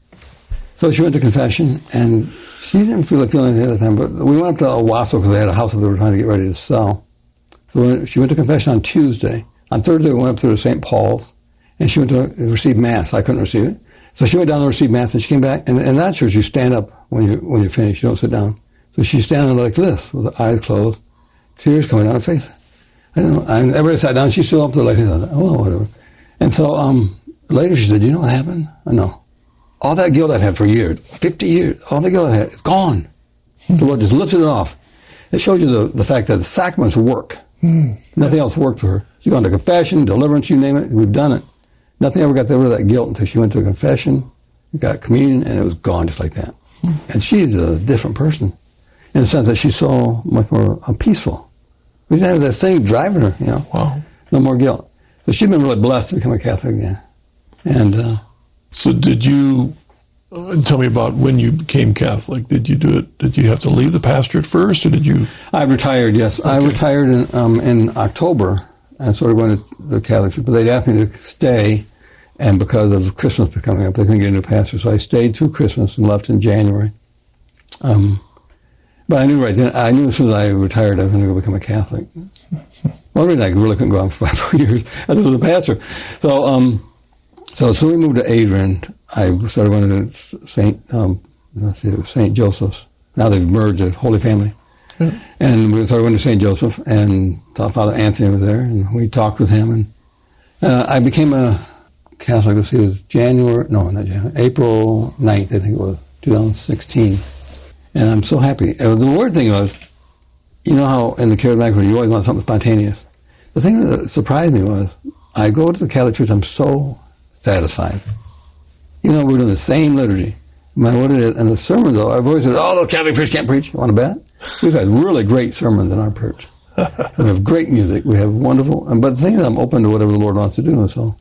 so she went to confession, and she didn't feel like feeling anything at the time, but we went up to Owasso because they had a house that they were trying to get ready to sell. So she went to confession on Tuesday. On Thursday, we went up to Saint Paul's, and she went to receive Mass. I couldn't receive it. So she went down to receive Mass, and she came back, and in that church, you stand up when you when you finish. You don't sit down. So she's standing like this, with her eyes closed, tears coming down her face. I don't know. And everybody sat down. She's still up there like, oh, whatever. And so um, later she said, you know what happened? I know. All that guilt I've had for years, fifty years, all the guilt I had, it's gone. Hmm. The Lord just lifted it off. It shows you the, the fact that the sacraments work. Hmm. Nothing else worked for her. She's gone to confession, deliverance, you name it. We've done it. Nothing ever got rid of that guilt until she went to a confession, got communion, and it was gone just like that. Hmm. And she's a different person in the sense that she's so much more uh, peaceful. We didn't have that thing driving her, you know. Wow. No more guilt. So she's been really blessed to become a Catholic again. And uh, so did you, uh, tell me about when you became Catholic. Did you do it, did you have to leave the pastorate first, or did you? I retired, yes. Okay. I retired in, um, in October and sort of went to the Catholic church, but they'd asked me to stay, and because of Christmas coming up, they couldn't get a new pastor. So I stayed through Christmas and left in January. Um, but I knew right then, I knew as soon as I retired, I was going to go become a Catholic. Well, I really couldn't go on for five years as a pastor. So, um, so, so we moved to Adrian. I started going to Saint, um, let's see, Saint Joseph's. Now they've merged, the Holy Family. Yeah. And we started going to Saint Joseph, and Father Anthony was there, and we talked with him. And uh, I became a Catholic. Let's see, it was January, no, not January, April ninth, I think it was, twenty sixteen. And I'm so happy. Uh, the weird thing was, you know how in the charismatic you always want something spontaneous. The thing that surprised me was, I go to the Catholic Church, I'm so satisfied. You know, we're doing the same liturgy. Man, what it is, and the sermons, though, I've always said, oh, the Catholic Church can't preach. You want to bet? We've had really great sermons in our church. We have great music. We have wonderful, and, but the thing is, I'm open to whatever the Lord wants to do. So,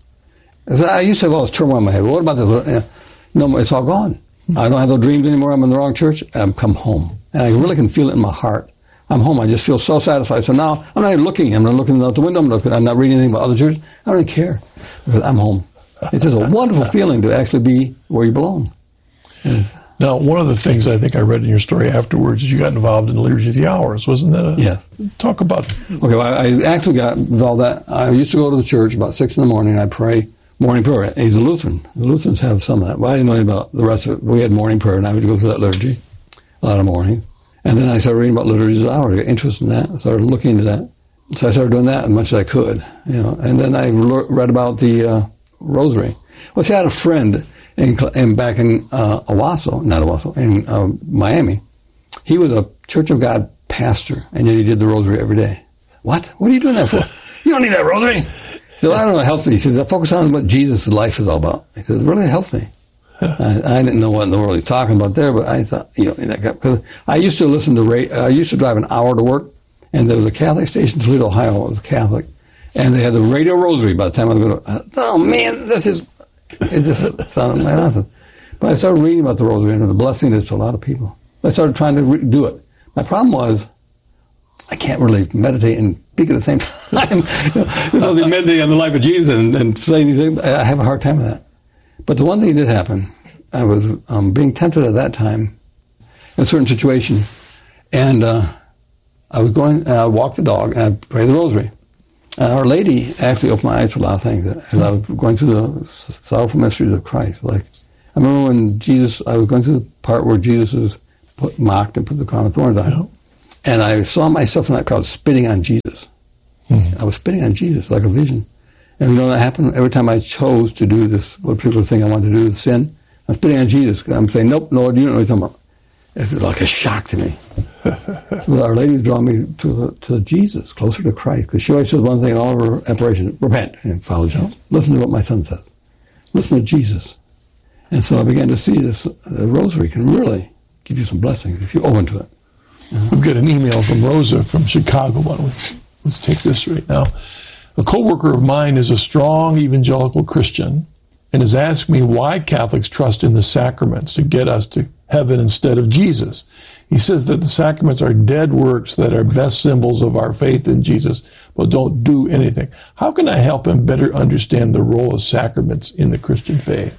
I used to have all this turmoil in my head. What about this? No, it's all gone. I don't have those dreams anymore. I'm in the wrong church. I've come home. And I really can feel it in my heart. I'm home. I just feel so satisfied. So now, I'm not even looking. I'm not looking out the window. I'm, looking, I'm not reading anything about other churches. I don't even care. Because I'm home. It's just a wonderful feeling to actually be where you belong. Yes. Now, one of the things I think I read in your story afterwards is you got involved in the Liturgy of the Hours. Wasn't that a... Yes. Talk about... Okay, well, I actually got involved that. I used to go to the church about six in the morning, and I'd pray morning prayer. He's a Lutheran. The Lutherans have some of that. Well, I didn't know anything about the rest of it. We had morning prayer, and I would go through that liturgy a lot of morning. And then I started reading about liturgies of the hour. I got interested in that. I started looking into that. So I started doing that as much as I could, you know. And then I read about the uh, Rosary. Well, see, I had a friend in, in back in uh, Owasso, not Owasso, in uh, Miami. He was a Church of God pastor, and yet he did the Rosary every day. What? What are you doing that for? You don't need that Rosary. So I don't know, it helps me. He says, I focus on what Jesus' life is all about. He says, it really helps me. I, I didn't know what in the world he's talking about there, but I thought, you know, because I used to listen to, ra- I used to drive an hour to work, and there was a Catholic station in Toledo, Ohio, it was Catholic, and they had the Radio Rosary by the time I was going to, I thought, oh man, this is, it just sounded like nonsense. But I started reading about the Rosary and the blessing it is to a lot of people. I started trying to re- do it. My problem was, I can't really meditate and speak at the same time. You know, they meditate on the life of Jesus and, and say these things. I have a hard time with that. But the one thing that did happen, I was um, being tempted at that time in a certain situation, and uh, I was going, and I walked the dog, and I prayed the rosary. And Our Lady actually opened my eyes to a lot of things as I was going through the sorrowful mysteries of Christ. Like, I remember when Jesus, I was going through the part where Jesus was put, mocked and put the crown of thorns on him. And I saw myself in that crowd spitting on Jesus. Mm-hmm. I was spitting on Jesus like a vision. And you know that happened every time I chose to do this particular thing I wanted to do, the sin. I'm spitting on Jesus. I'm saying, nope, Lord, you don't know what you're talking about. It's like a shock to me. So Our Lady drawn me to to Jesus, closer to Christ, because she always says one thing in all of her apparitions: repent and follow Jesus. Listen to what my son says. Listen to Jesus. And so I began to see this uh, rosary can really give you some blessings if you're open to it. Uh-huh. We've got an email from Rosa from Chicago. Why don't we, let's take this right now. A co-worker of mine is a strong evangelical Christian and has asked me why Catholics trust in the sacraments to get us to heaven instead of Jesus. He says that the sacraments are dead works that are best symbols of our faith in Jesus, but don't do anything. How can I help him better understand the role of sacraments in the Christian faith?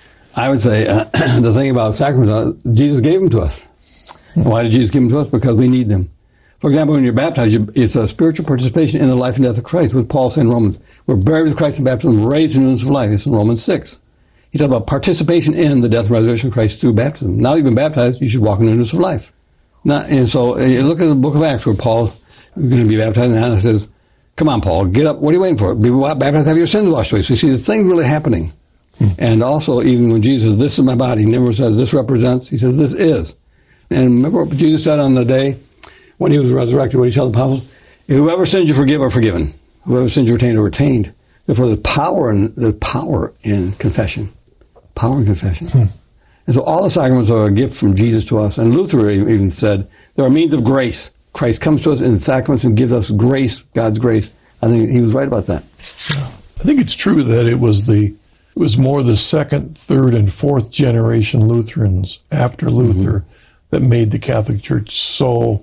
I would say uh, the thing about sacraments, uh, Jesus gave them to us. Mm-hmm. Why did Jesus give them to us? Because we need them. For example, when you're baptized, you, it's a spiritual participation in the life and death of Christ, with Paul saying in Romans. We're buried with Christ in baptism, raised in newness of life. It's in Romans six. He talks about participation in the death and resurrection of Christ through baptism. Now you've been baptized, you should walk in newness of life. Now, and so you look at the book of Acts where Paul is going to be baptized, and Hannah says, come on, Paul, get up. What are you waiting for? Be baptized, have your sins washed away. So you see the thing really happening. Hmm. And also, even when Jesus says, this is my body, he never says, this represents. He says, this is. And remember what Jesus said on the day when he was resurrected, when he told the apostles, whoever sins you forgive are forgiven. Whoever sins you retain are retained. Therefore, there's power in, there's power in confession. Power in confession. Hmm. And so all the sacraments are a gift from Jesus to us. And Luther even said, there are means of grace. Christ comes to us in the sacraments and gives us grace, God's grace. I think he was right about that. Yeah. I think it's true that it was the it was more the second, third, and fourth generation Lutherans after Luther mm-hmm. that made the Catholic Church so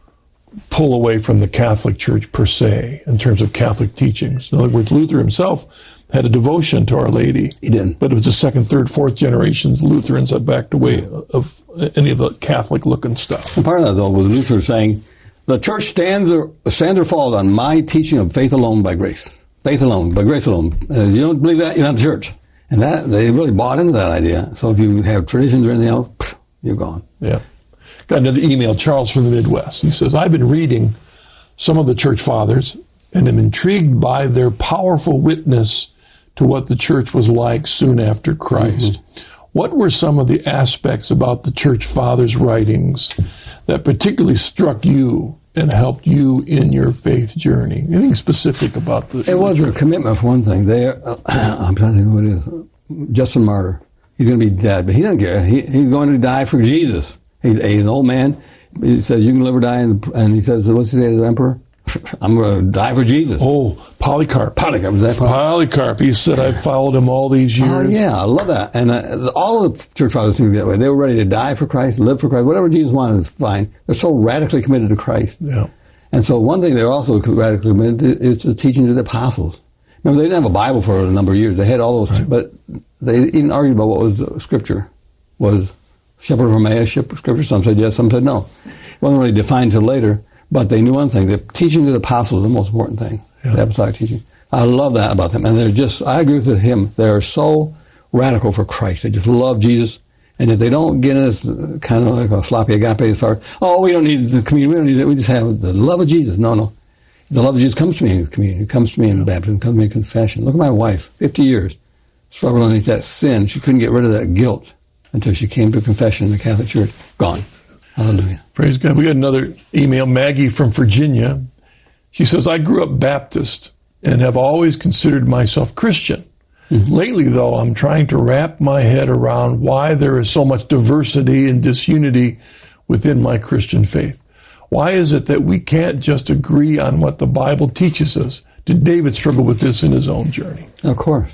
pull away from the Catholic Church per se in terms of Catholic teachings. In other words, Luther himself had a devotion to Our Lady. He did. But it was the second, third, fourth generations Lutherans that backed away of any of the Catholic-looking stuff. And part of that, though, was Luther saying, the church stands or, stands or falls on my teaching of faith alone by grace. Faith alone, by grace alone. Uh, you don't believe that, you're not the church. And that they really bought into that idea. So if you have traditions or anything else, you're gone. Yeah. Got another email, Charles from the Midwest. He says, I've been reading some of the church fathers and am intrigued by their powerful witness to what the church was like soon after Christ. Mm-hmm. What were some of the aspects about the church fathers' writings that particularly struck you and helped you in your faith journey? Anything specific about this? It was their commitment, for one thing. They, uh, I'm trying to think who it is. Justin Martyr. He's going to be dead, but he doesn't care. He, he's going to die for Jesus. He's, he's an old man. He says, you can live or die. And, and he says, what's he say to the emperor? I'm going to die for Jesus. Oh, Polycarp. Polycarp. Was that Polycarp? Polycarp. He said, I followed him all these years. Oh, yeah. I love that. And uh, all of the church fathers seem to be that way. They were ready to die for Christ, live for Christ. Whatever Jesus wanted is fine. They're so radically committed to Christ. Yeah. And so one thing they're also radically committed to is the teachings of the apostles. Remember, they didn't have a Bible for a number of years. They had all those, right. But they even argued about what was uh, Scripture. Was Shepherd of Emmaus Scripture? Some said yes, some said no. It wasn't really defined until later. But they knew one thing, the teaching of the apostles is the most important thing, yeah. The apostolic teaching. I love that about them. And they're just, I agree with him, they're so radical for Christ. They just love Jesus. And if they don't get us kind of like a sloppy agape as far, oh, we don't need the communion, we don't need it, we just have the love of Jesus. No, no. The love of Jesus comes to me in communion, it comes to me in baptism, it comes to me in confession. Look at my wife, fifty years, struggled underneath that sin. She couldn't get rid of that guilt until she came to confession in the Catholic Church. Gone. Hallelujah. Praise God. We got another email, Maggie from Virginia. She says, I grew up Baptist and have always considered myself Christian. Mm-hmm. Lately, though, I'm trying to wrap my head around why there is so much diversity and disunity within my Christian faith. Why is it that we can't just agree on what the Bible teaches us? Did David struggle with this in his own journey? Of course.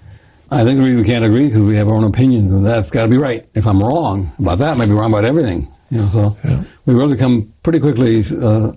I think we can't agree because we have our own opinions, and that's got to be right. If I'm wrong about that, I might be wrong about everything. You know, so yeah. We really become pretty quickly, uh,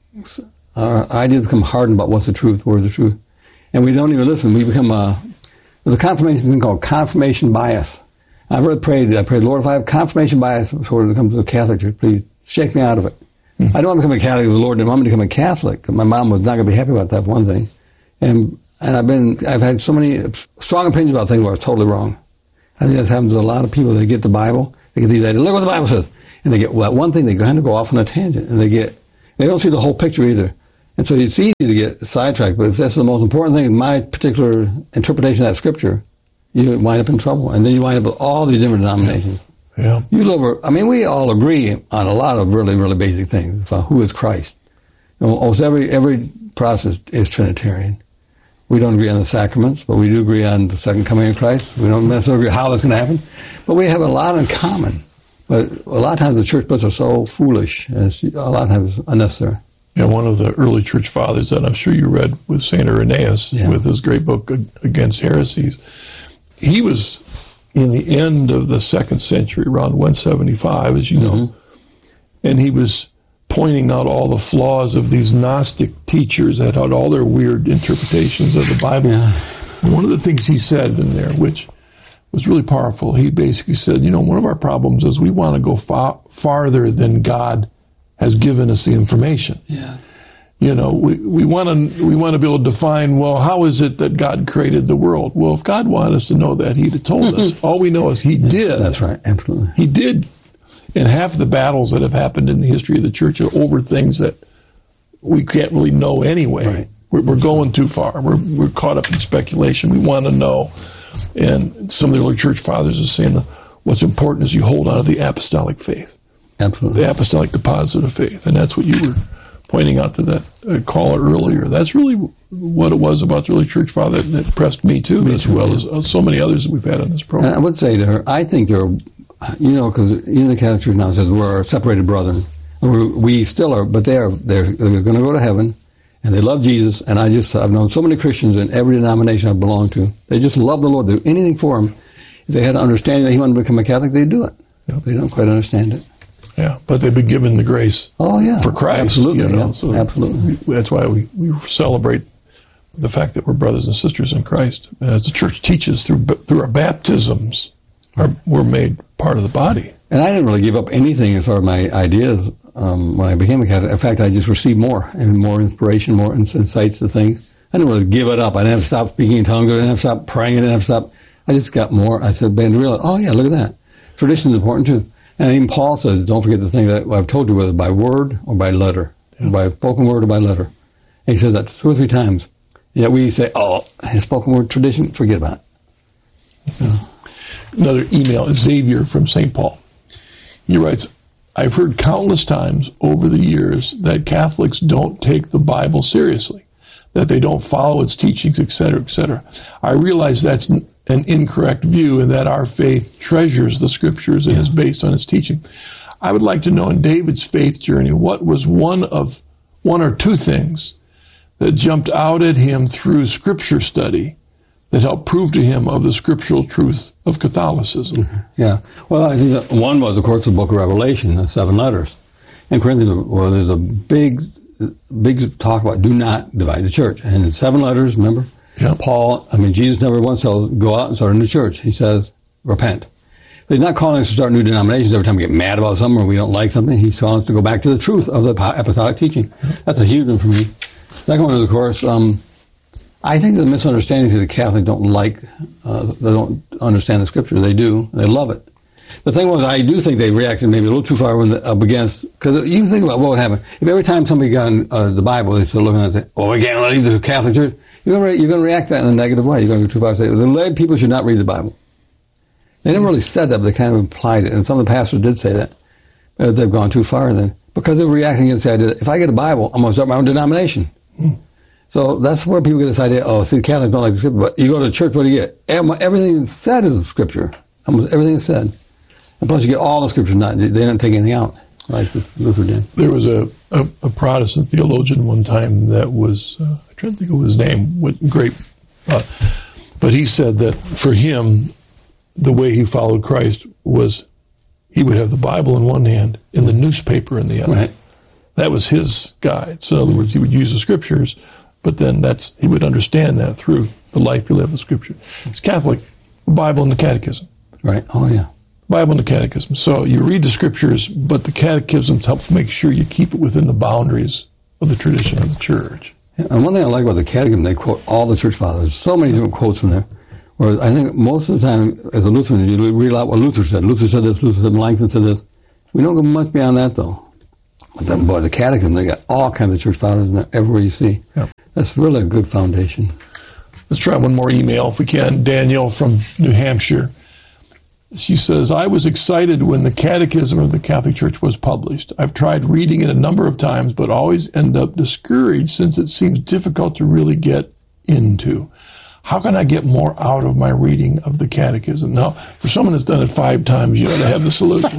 our ideas become hardened about what's the truth, where's the truth. And we don't even listen. We become, uh, there's a confirmation thing called confirmation bias. I've really prayed, I prayed, Lord, if I have confirmation bias before it comes to the Catholic Church, please shake me out of it. I don't want to become a Catholic. The Lord didn't want me to become a Catholic. My mom was not going to be happy about that, one thing. And and I've been, I've had so many strong opinions about things where I was totally wrong. I think that's happened to a lot of people. They get the Bible, they get these ideas, look what the Bible says. And they get, well, one thing, they kind of go off on a tangent. And they get, they don't see the whole picture either. And so it's easy to get sidetracked. But if that's the most important thing, in my particular interpretation of that scripture, you wind up in trouble. And then you wind up with all these different denominations. Yeah. You live, I mean, we all agree on a lot of really, really basic things. So who is Christ? You know, almost every, every process is Trinitarian. We don't agree on the sacraments, but we do agree on the second coming of Christ. We don't necessarily agree how that's going to happen, but we have a lot in common. But a lot of times the church books are so foolish, and it's a lot of times unnecessary. Yeah, one of the early church fathers that I'm sure you read was Saint Irenaeus, yeah. with his great book Against Heresies. He was in the end of the second century, around one seventy-five, as you know, mm-hmm. and he was pointing out all the flaws of these Gnostic teachers that had all their weird interpretations of the Bible. Yeah. And one of the things he said in there, which was really powerful, he basically said, you know, one of our problems is we want to go far, farther than God has given us the information. Yeah. You know, we, we want to we want to be able to define, well, how is it that God created the world? Well, if God wanted us to know that, he'd have told us. All we know is he did. That's right, absolutely. He did. And half the battles that have happened in the history of the church are over things that we can't really know anyway. Right. We're, we're going too far. We're we're caught up in speculation. We want to know. And some of the early church fathers are saying that what's important is you hold on to the apostolic faith. Absolutely. The apostolic deposit of faith. And that's what you were pointing out to that uh, caller earlier. That's really what it was about the early church father that impressed me too, me as too, well yeah. as uh, so many others that we've had on this program. And I would say to her, I think there are, you know, because you know, the Catholic Church now says we're separated brethren. We're, we still are, but they are, they're, they're going to go to heaven, and they love Jesus. And I just, I've known so many Christians in every denomination I've belonged to. They just love the Lord. They do anything for him. If they had an understanding that he wanted to become a Catholic, they'd do it. Yep. They don't quite understand it. Yeah, but they've been given the grace. Oh yeah, for Christ. Absolutely, you know? yeah. So absolutely. We, that's why we, we celebrate the fact that we're brothers and sisters in Christ. As the church teaches through through our baptisms, our, we're made part of the body. And I didn't really give up anything as far as my ideas um, when I became a Catholic. In fact, I just received more and more inspiration, more insights to things. I didn't really give it up. I didn't have to stop speaking in tongues. I didn't have to stop praying. I didn't have to stop. I just got more. I said, Ben, realize, oh yeah, look at that. Tradition is important too. And even Paul says, don't forget the thing that I've told you, whether by word or by letter, yeah. by spoken word or by letter. And he says that two or three times. Yet we say, oh, spoken word tradition, forget about it. Yeah. Another email, Xavier from Saint Paul. He writes, I've heard countless times over the years that Catholics don't take the Bible seriously, that they don't follow its teachings, et cetera, et cetera. I realize that's an incorrect view and that our faith treasures the Scriptures and yeah. is based on its teaching. I would like to know in David's faith journey, what was one of one or two things that jumped out at him through Scripture study that helped prove to him of the scriptural truth of Catholicism? Mm-hmm. Yeah. Well, I think that one was, of course, the book of Revelation, the seven letters. In Corinthians, well, there's a big, big talk about do not divide the church. And in seven letters, remember? Yeah. Paul, I mean, Jesus never once said, go out and start a new church. He says, repent. But he's not calling us to start new denominations every time we get mad about something or we don't like something. He's calling us to go back to the truth of the apostolic teaching. That's a huge one for me. Second one is, of course, um, I think the misunderstanding is that Catholics don't like, uh, they don't understand the Scripture. They do. They love it. The thing was, I do think they reacted maybe a little too far when the, up against, because you think about what would happen. If every time somebody got in, uh, the Bible, they started looking at it and say, oh, we can't leave the Catholic Church. You're going to you're going to react that in a negative way. You're going to go too far and say, the lay people should not read the Bible. They never really said that, but they kind of implied it. And some of the pastors did say that. But they've gone too far then. Because they're reacting against the idea that if I get a Bible, I'm going to start my own denomination. Hmm. So that's where people get this idea, oh, see, Catholics don't like the Scripture. But you go to church, what do you get? Everything that's said is the Scripture. Almost everything is said. And plus you get all the Scripture. Not, they don't take anything out, like Luther did. There was a, a, a Protestant theologian one time that was, uh, I'm trying to think of his name, what great, uh, but he said that for him, the way he followed Christ was he would have the Bible in one hand and the newspaper in the other. Right. That was his guide. So in other words, he would use the Scriptures, but then that's he would understand that through the life he lived with Scripture. He's Catholic, the Bible and the Catechism. Right. Oh, yeah. Bible and the Catechism. So you read the Scriptures, but the Catechisms help make sure you keep it within the boundaries of the tradition of the Church. Yeah, and one thing I like about the Catechism, they quote all the Church Fathers. So many different quotes from there. Whereas I think most of the time, as a Lutheran, you read a lot what Luther said. Luther said this, Luther said, Melanchthon said this. We don't go much beyond that, though. But then, boy, the Catechism, they got all kinds of Church Fathers in there everywhere you see. Yep. That's really a good foundation. Let's try one more email if we can. Danielle from New Hampshire. She says, I was excited when the Catechism of the Catholic Church was published. I've tried reading it a number of times, but always end up discouraged since it seems difficult to really get into. How can I get more out of my reading of the Catechism? Now, for someone that's done it five times, you ought to have the solution.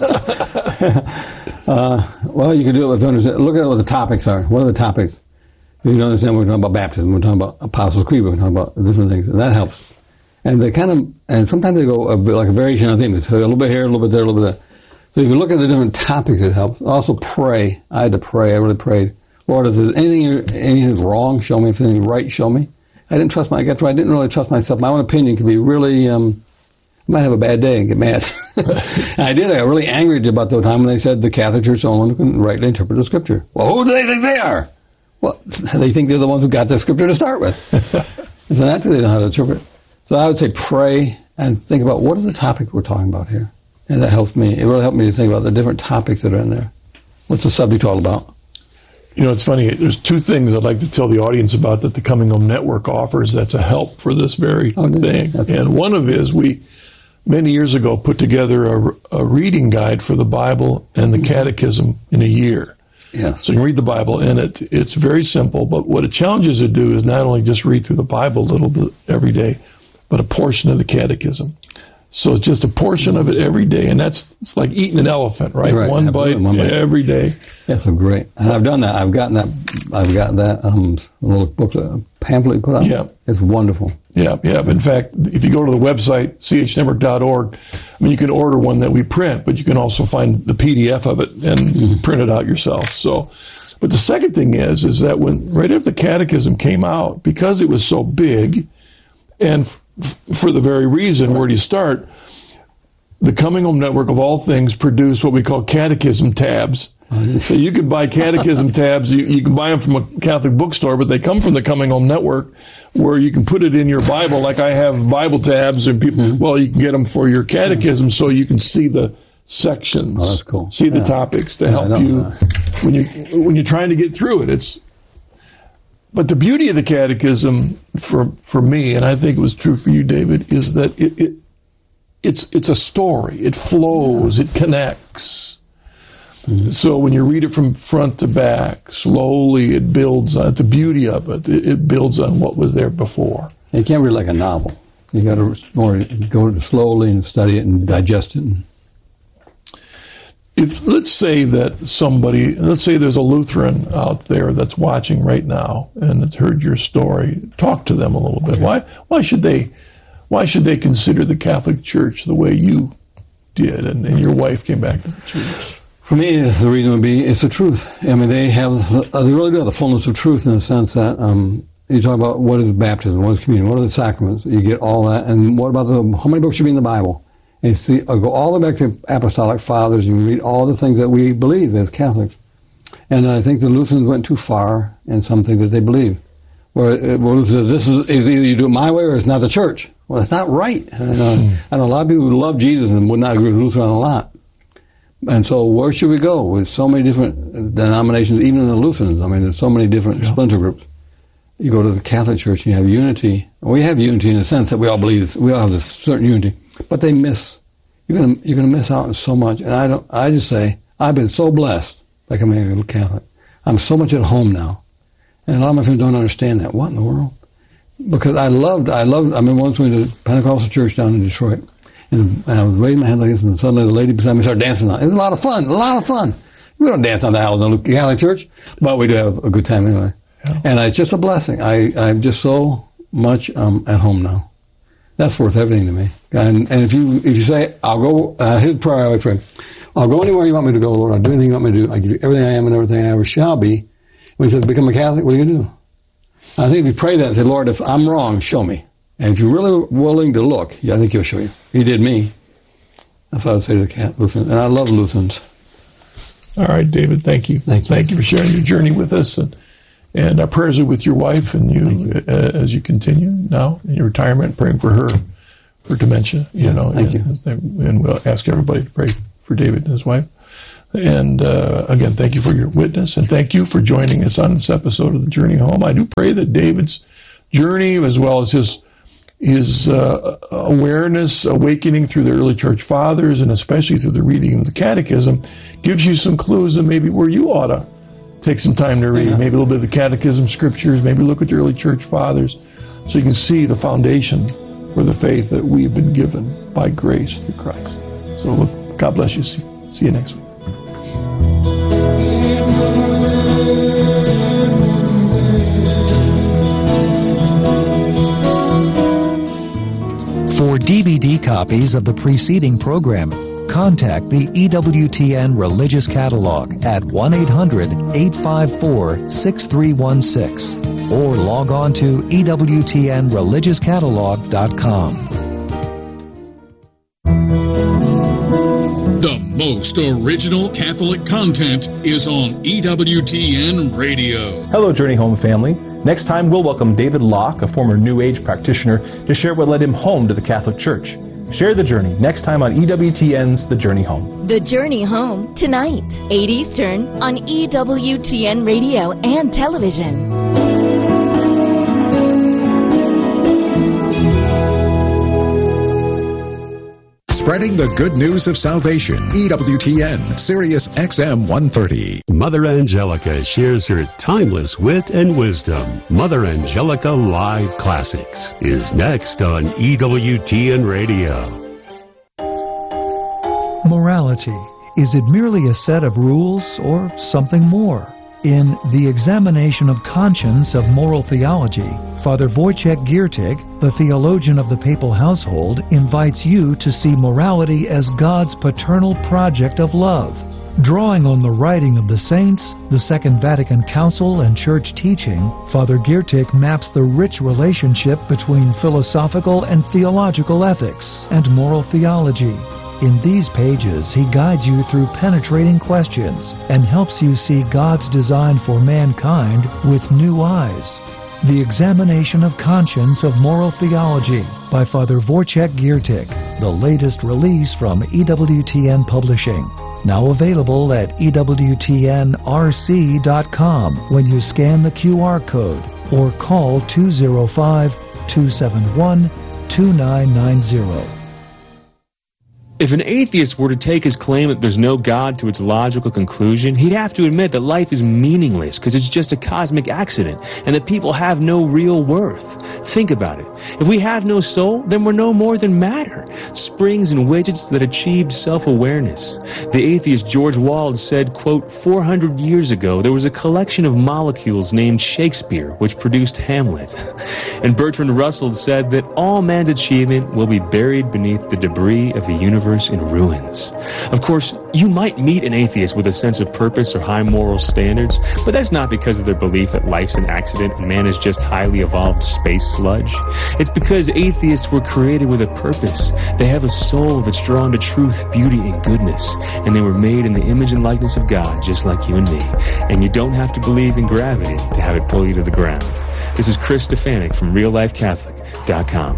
uh, well, you can do it with understand. Look at what the topics are. What are the topics? You don't understand, we're talking about baptism, we're talking about Apostles' Creed, we're talking about different things, and that helps. And they kind of, and sometimes they go a bit like a variation on things. So a little bit here, a little bit there, a little bit there. So if you look at the different topics, it helps. Also pray. I had to pray. I really prayed. Lord, if there's anything, anything's wrong, show me. If anything's right, show me. I didn't trust my, I got to, I didn't really trust myself. My own opinion could be really, um, I might have a bad day and get mad. And I did. I got really angry about the time when they said the Catholic Church alone can rightly interpret the Scripture. Well, who do they think they are? Well, they think they're the ones who got the Scripture to start with. And so that's they know how to interpret. So I would say pray and think about what are the topics we're talking about here. And that helps me. It really helped me to think about the different topics that are in there. What's the subject all about? You know, it's funny. There's two things I'd like to tell the audience about that the Coming Home Network offers that's a help for this very oh, thing. That's and cool. One of it is we, many years ago, put together a, a reading guide for the Bible and the mm-hmm. Catechism in a year. Yes. So you can read the Bible, and it, it's very simple. But what it challenges you to do is not only just read through the Bible a little bit every day, but a portion of the Catechism. So it's just a portion of it every day, and that's it's like eating an elephant, right? right. One, bite one bite every day. Yeah, so great. And I've done that. I've gotten that. I've got that um, little book, a pamphlet put out. Yeah, it's wonderful. Yeah, yeah. In fact, if you go to the website c h network dot org, I mean, you can order one that we print, but you can also find the P D F of it and mm-hmm. print it out yourself. So, but the second thing is, is that when right after the Catechism came out, because it was so big, and for the very reason, where do you start? The Coming Home Network, of all things, produced what we call catechism tabs. So you could buy catechism tabs. You, you can buy them from a Catholic bookstore, but they come from the Coming Home Network, where you can put it in your Bible. Like I have Bible tabs, and people, mm-hmm. well, you can get them for your catechism, so you can see the sections. Oh, that's cool. See the yeah. topics to yeah, help you when you when you're trying to get through it. It's But the beauty of the Catechism, for for me, and I think it was true for you, David, is that it, it it's it's a story. It flows. It connects. Mm-hmm. So when you read it from front to back, slowly it builds on. The beauty of it, it, it builds on what was there before. You can't read like a novel. You got to more go slowly and study it and digest it. If let's say that somebody, let's say there's a Lutheran out there that's watching right now and has heard your story, talk to them a little bit. Okay. Why why should they why should they consider the Catholic Church the way you did and, and your wife came back to the church? For me, the reason would be it's the truth. I mean, they have they really do have the fullness of truth in the sense that um, you talk about what is baptism, what is communion, what are the sacraments. You get all that, and what about the how many books should be in the Bible? And you see, I'll go all the way back to Apostolic Fathers and read all the things that we believe as Catholics. And I think the Lutherans went too far in something that they believe. Where, where this is, is either you do it my way or it's not the church. Well, it's not right. And, uh, mm. I know a lot of people who love Jesus and would not agree with Luther on a lot. And so where should we go with so many different denominations, even in the Lutherans? I mean, there's so many different yeah. splinter groups. You go to the Catholic Church and you have unity. We have unity in the sense that we all believe, we all have this certain unity. But they miss, you're gonna, you're gonna miss out on so much. And I don't, I just say, I've been so blessed by becoming a little Catholic. I'm so much at home now. And a lot of my friends don't understand that. What in the world? Because I loved, I loved, I mean, once we went to Pentecostal church down in Detroit, and, and I was raising my hand like this, and suddenly the lady beside me started dancing on it. It was a lot of fun, a lot of fun. We don't dance on the aisle in the Catholic church, but we do have a good time anyway. Yeah. And it's just a blessing. I, I'm just so much um, at home now. That's worth everything to me. And, and if you if you say, I'll go, uh, here's the prayer I always pray. I'll go anywhere you want me to go, Lord. I'll do anything you want me to do. I give you everything I am and everything I ever shall be. When he says, become a Catholic, what are you going to do? I think if you pray that and say, Lord, if I'm wrong, show me. And if you're really willing to look, yeah, I think he'll show you. He did me. That's what I would say to the Catholic Lutherans. And I love Lutherans. All right, David, thank you. Thank you. Thank you for sharing your journey with us. And, and our prayers are with your wife and you, you. Uh, as you continue now in your retirement, praying for her, for dementia. You yes, know, thank and, you. And we'll ask everybody to pray for David and his wife. And uh, again, thank you for your witness, and thank you for joining us on this episode of The Journey Home. I do pray that David's journey, as well as his his uh, awareness, awakening through the early church fathers, and especially through the reading of the Catechism, gives you some clues of maybe where you ought to take some time to read. Yeah. Maybe a little bit of the Catechism, Scriptures, maybe look at the early church fathers, so you can see the foundation for the faith that we've been given by grace through Christ. So look, God bless you. See, see you next week. For D V D copies of the preceding program, contact the E W T N Religious Catalog at one eight hundred, eight five four, six three one six or log on to E W T N religious catalog dot com. The most original Catholic content is on E W T N Radio. Hello, Journey Home family. Next time, we'll welcome David Locke, a former New Age practitioner, to share what led him home to the Catholic Church. Share the journey next time on E W T N's The Journey Home. The Journey Home, tonight, eight Eastern, on E W T N Radio and television. Spreading the good news of salvation. E W T N, Sirius X M one thirty. Mother Angelica shares her timeless wit and wisdom. Mother Angelica Live Classics is next on E W T N Radio. Morality. Is it merely a set of rules or something more? In The Examination of Conscience of Moral Theology, Father Wojciech Giertych, the theologian of the papal household, invites you to see morality as God's paternal project of love. Drawing on the writing of the saints, the Second Vatican Council, and church teaching, Father Giertych maps the rich relationship between philosophical and theological ethics and moral theology. In these pages, he guides you through penetrating questions and helps you see God's design for mankind with new eyes. The Examination of Conscience of Moral Theology by Father Wojciech Giertych, the latest release from E W T N Publishing. Now available at E W T N R C dot com when you scan the Q R code or call two oh five, two seven one, two nine nine zero. If an atheist were to take his claim that there's no God to its logical conclusion, he'd have to admit that life is meaningless because it's just a cosmic accident and that people have no real worth. Think about it. If we have no soul, then we're no more than matter, springs and widgets that achieved self-awareness. The atheist George Wald said, quote, four hundred years ago, there was a collection of molecules named Shakespeare, which produced Hamlet. And Bertrand Russell said that all man's achievement will be buried beneath the debris of a universe in ruins. Of course, you might meet an atheist with a sense of purpose or high moral standards, but that's not because of their belief that life's an accident and man is just highly evolved space sludge. It's because atheists were created with a purpose. They have a soul that's drawn to truth, beauty, and goodness, and they were made in the image and likeness of God, just like you and me. And you don't have to believe in gravity to have it pull you to the ground. This is Chris Stefanik from real life catholic dot com.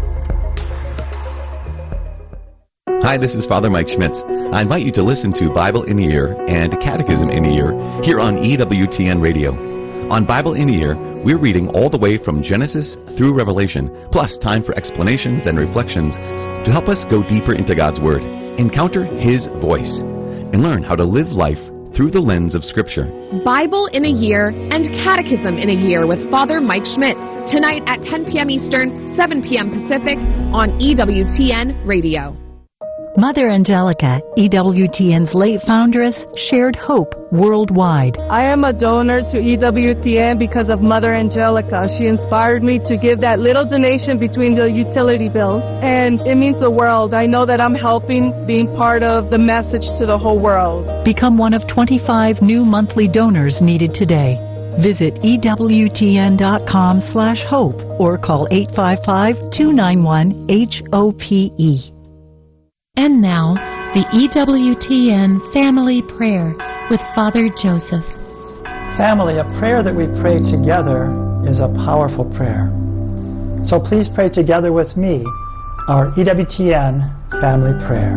Hi, this is Father Mike Schmitz. I invite you to listen to Bible in the Ear and Catechism in the Ear here on E W T N Radio. On Bible in the Ear, we're reading all the way from Genesis through Revelation, plus time for explanations and reflections to help us go deeper into God's Word, encounter His voice, and learn how to live life through the lens of Scripture. Bible in a Year and Catechism in a Year with Father Mike Schmitz, tonight at ten p.m. Eastern, seven p.m. Pacific on E W T N Radio. Mother Angelica, E W T N's late foundress, shared hope worldwide. I am a donor to E W T N because of Mother Angelica. She inspired me to give that little donation between the utility bills, and it means the world. I know that I'm helping, being part of the message to the whole world. Become one of twenty-five new monthly donors needed today. Visit E W T N dot com slash hope or call eight five five, two nine one, H O P E. And now, the E W T N Family Prayer with Father Joseph. Family, a prayer that we pray together is a powerful prayer. So please pray together with me our E W T N Family Prayer.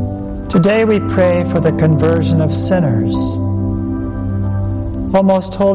Today we pray for the conversion of sinners. O most holy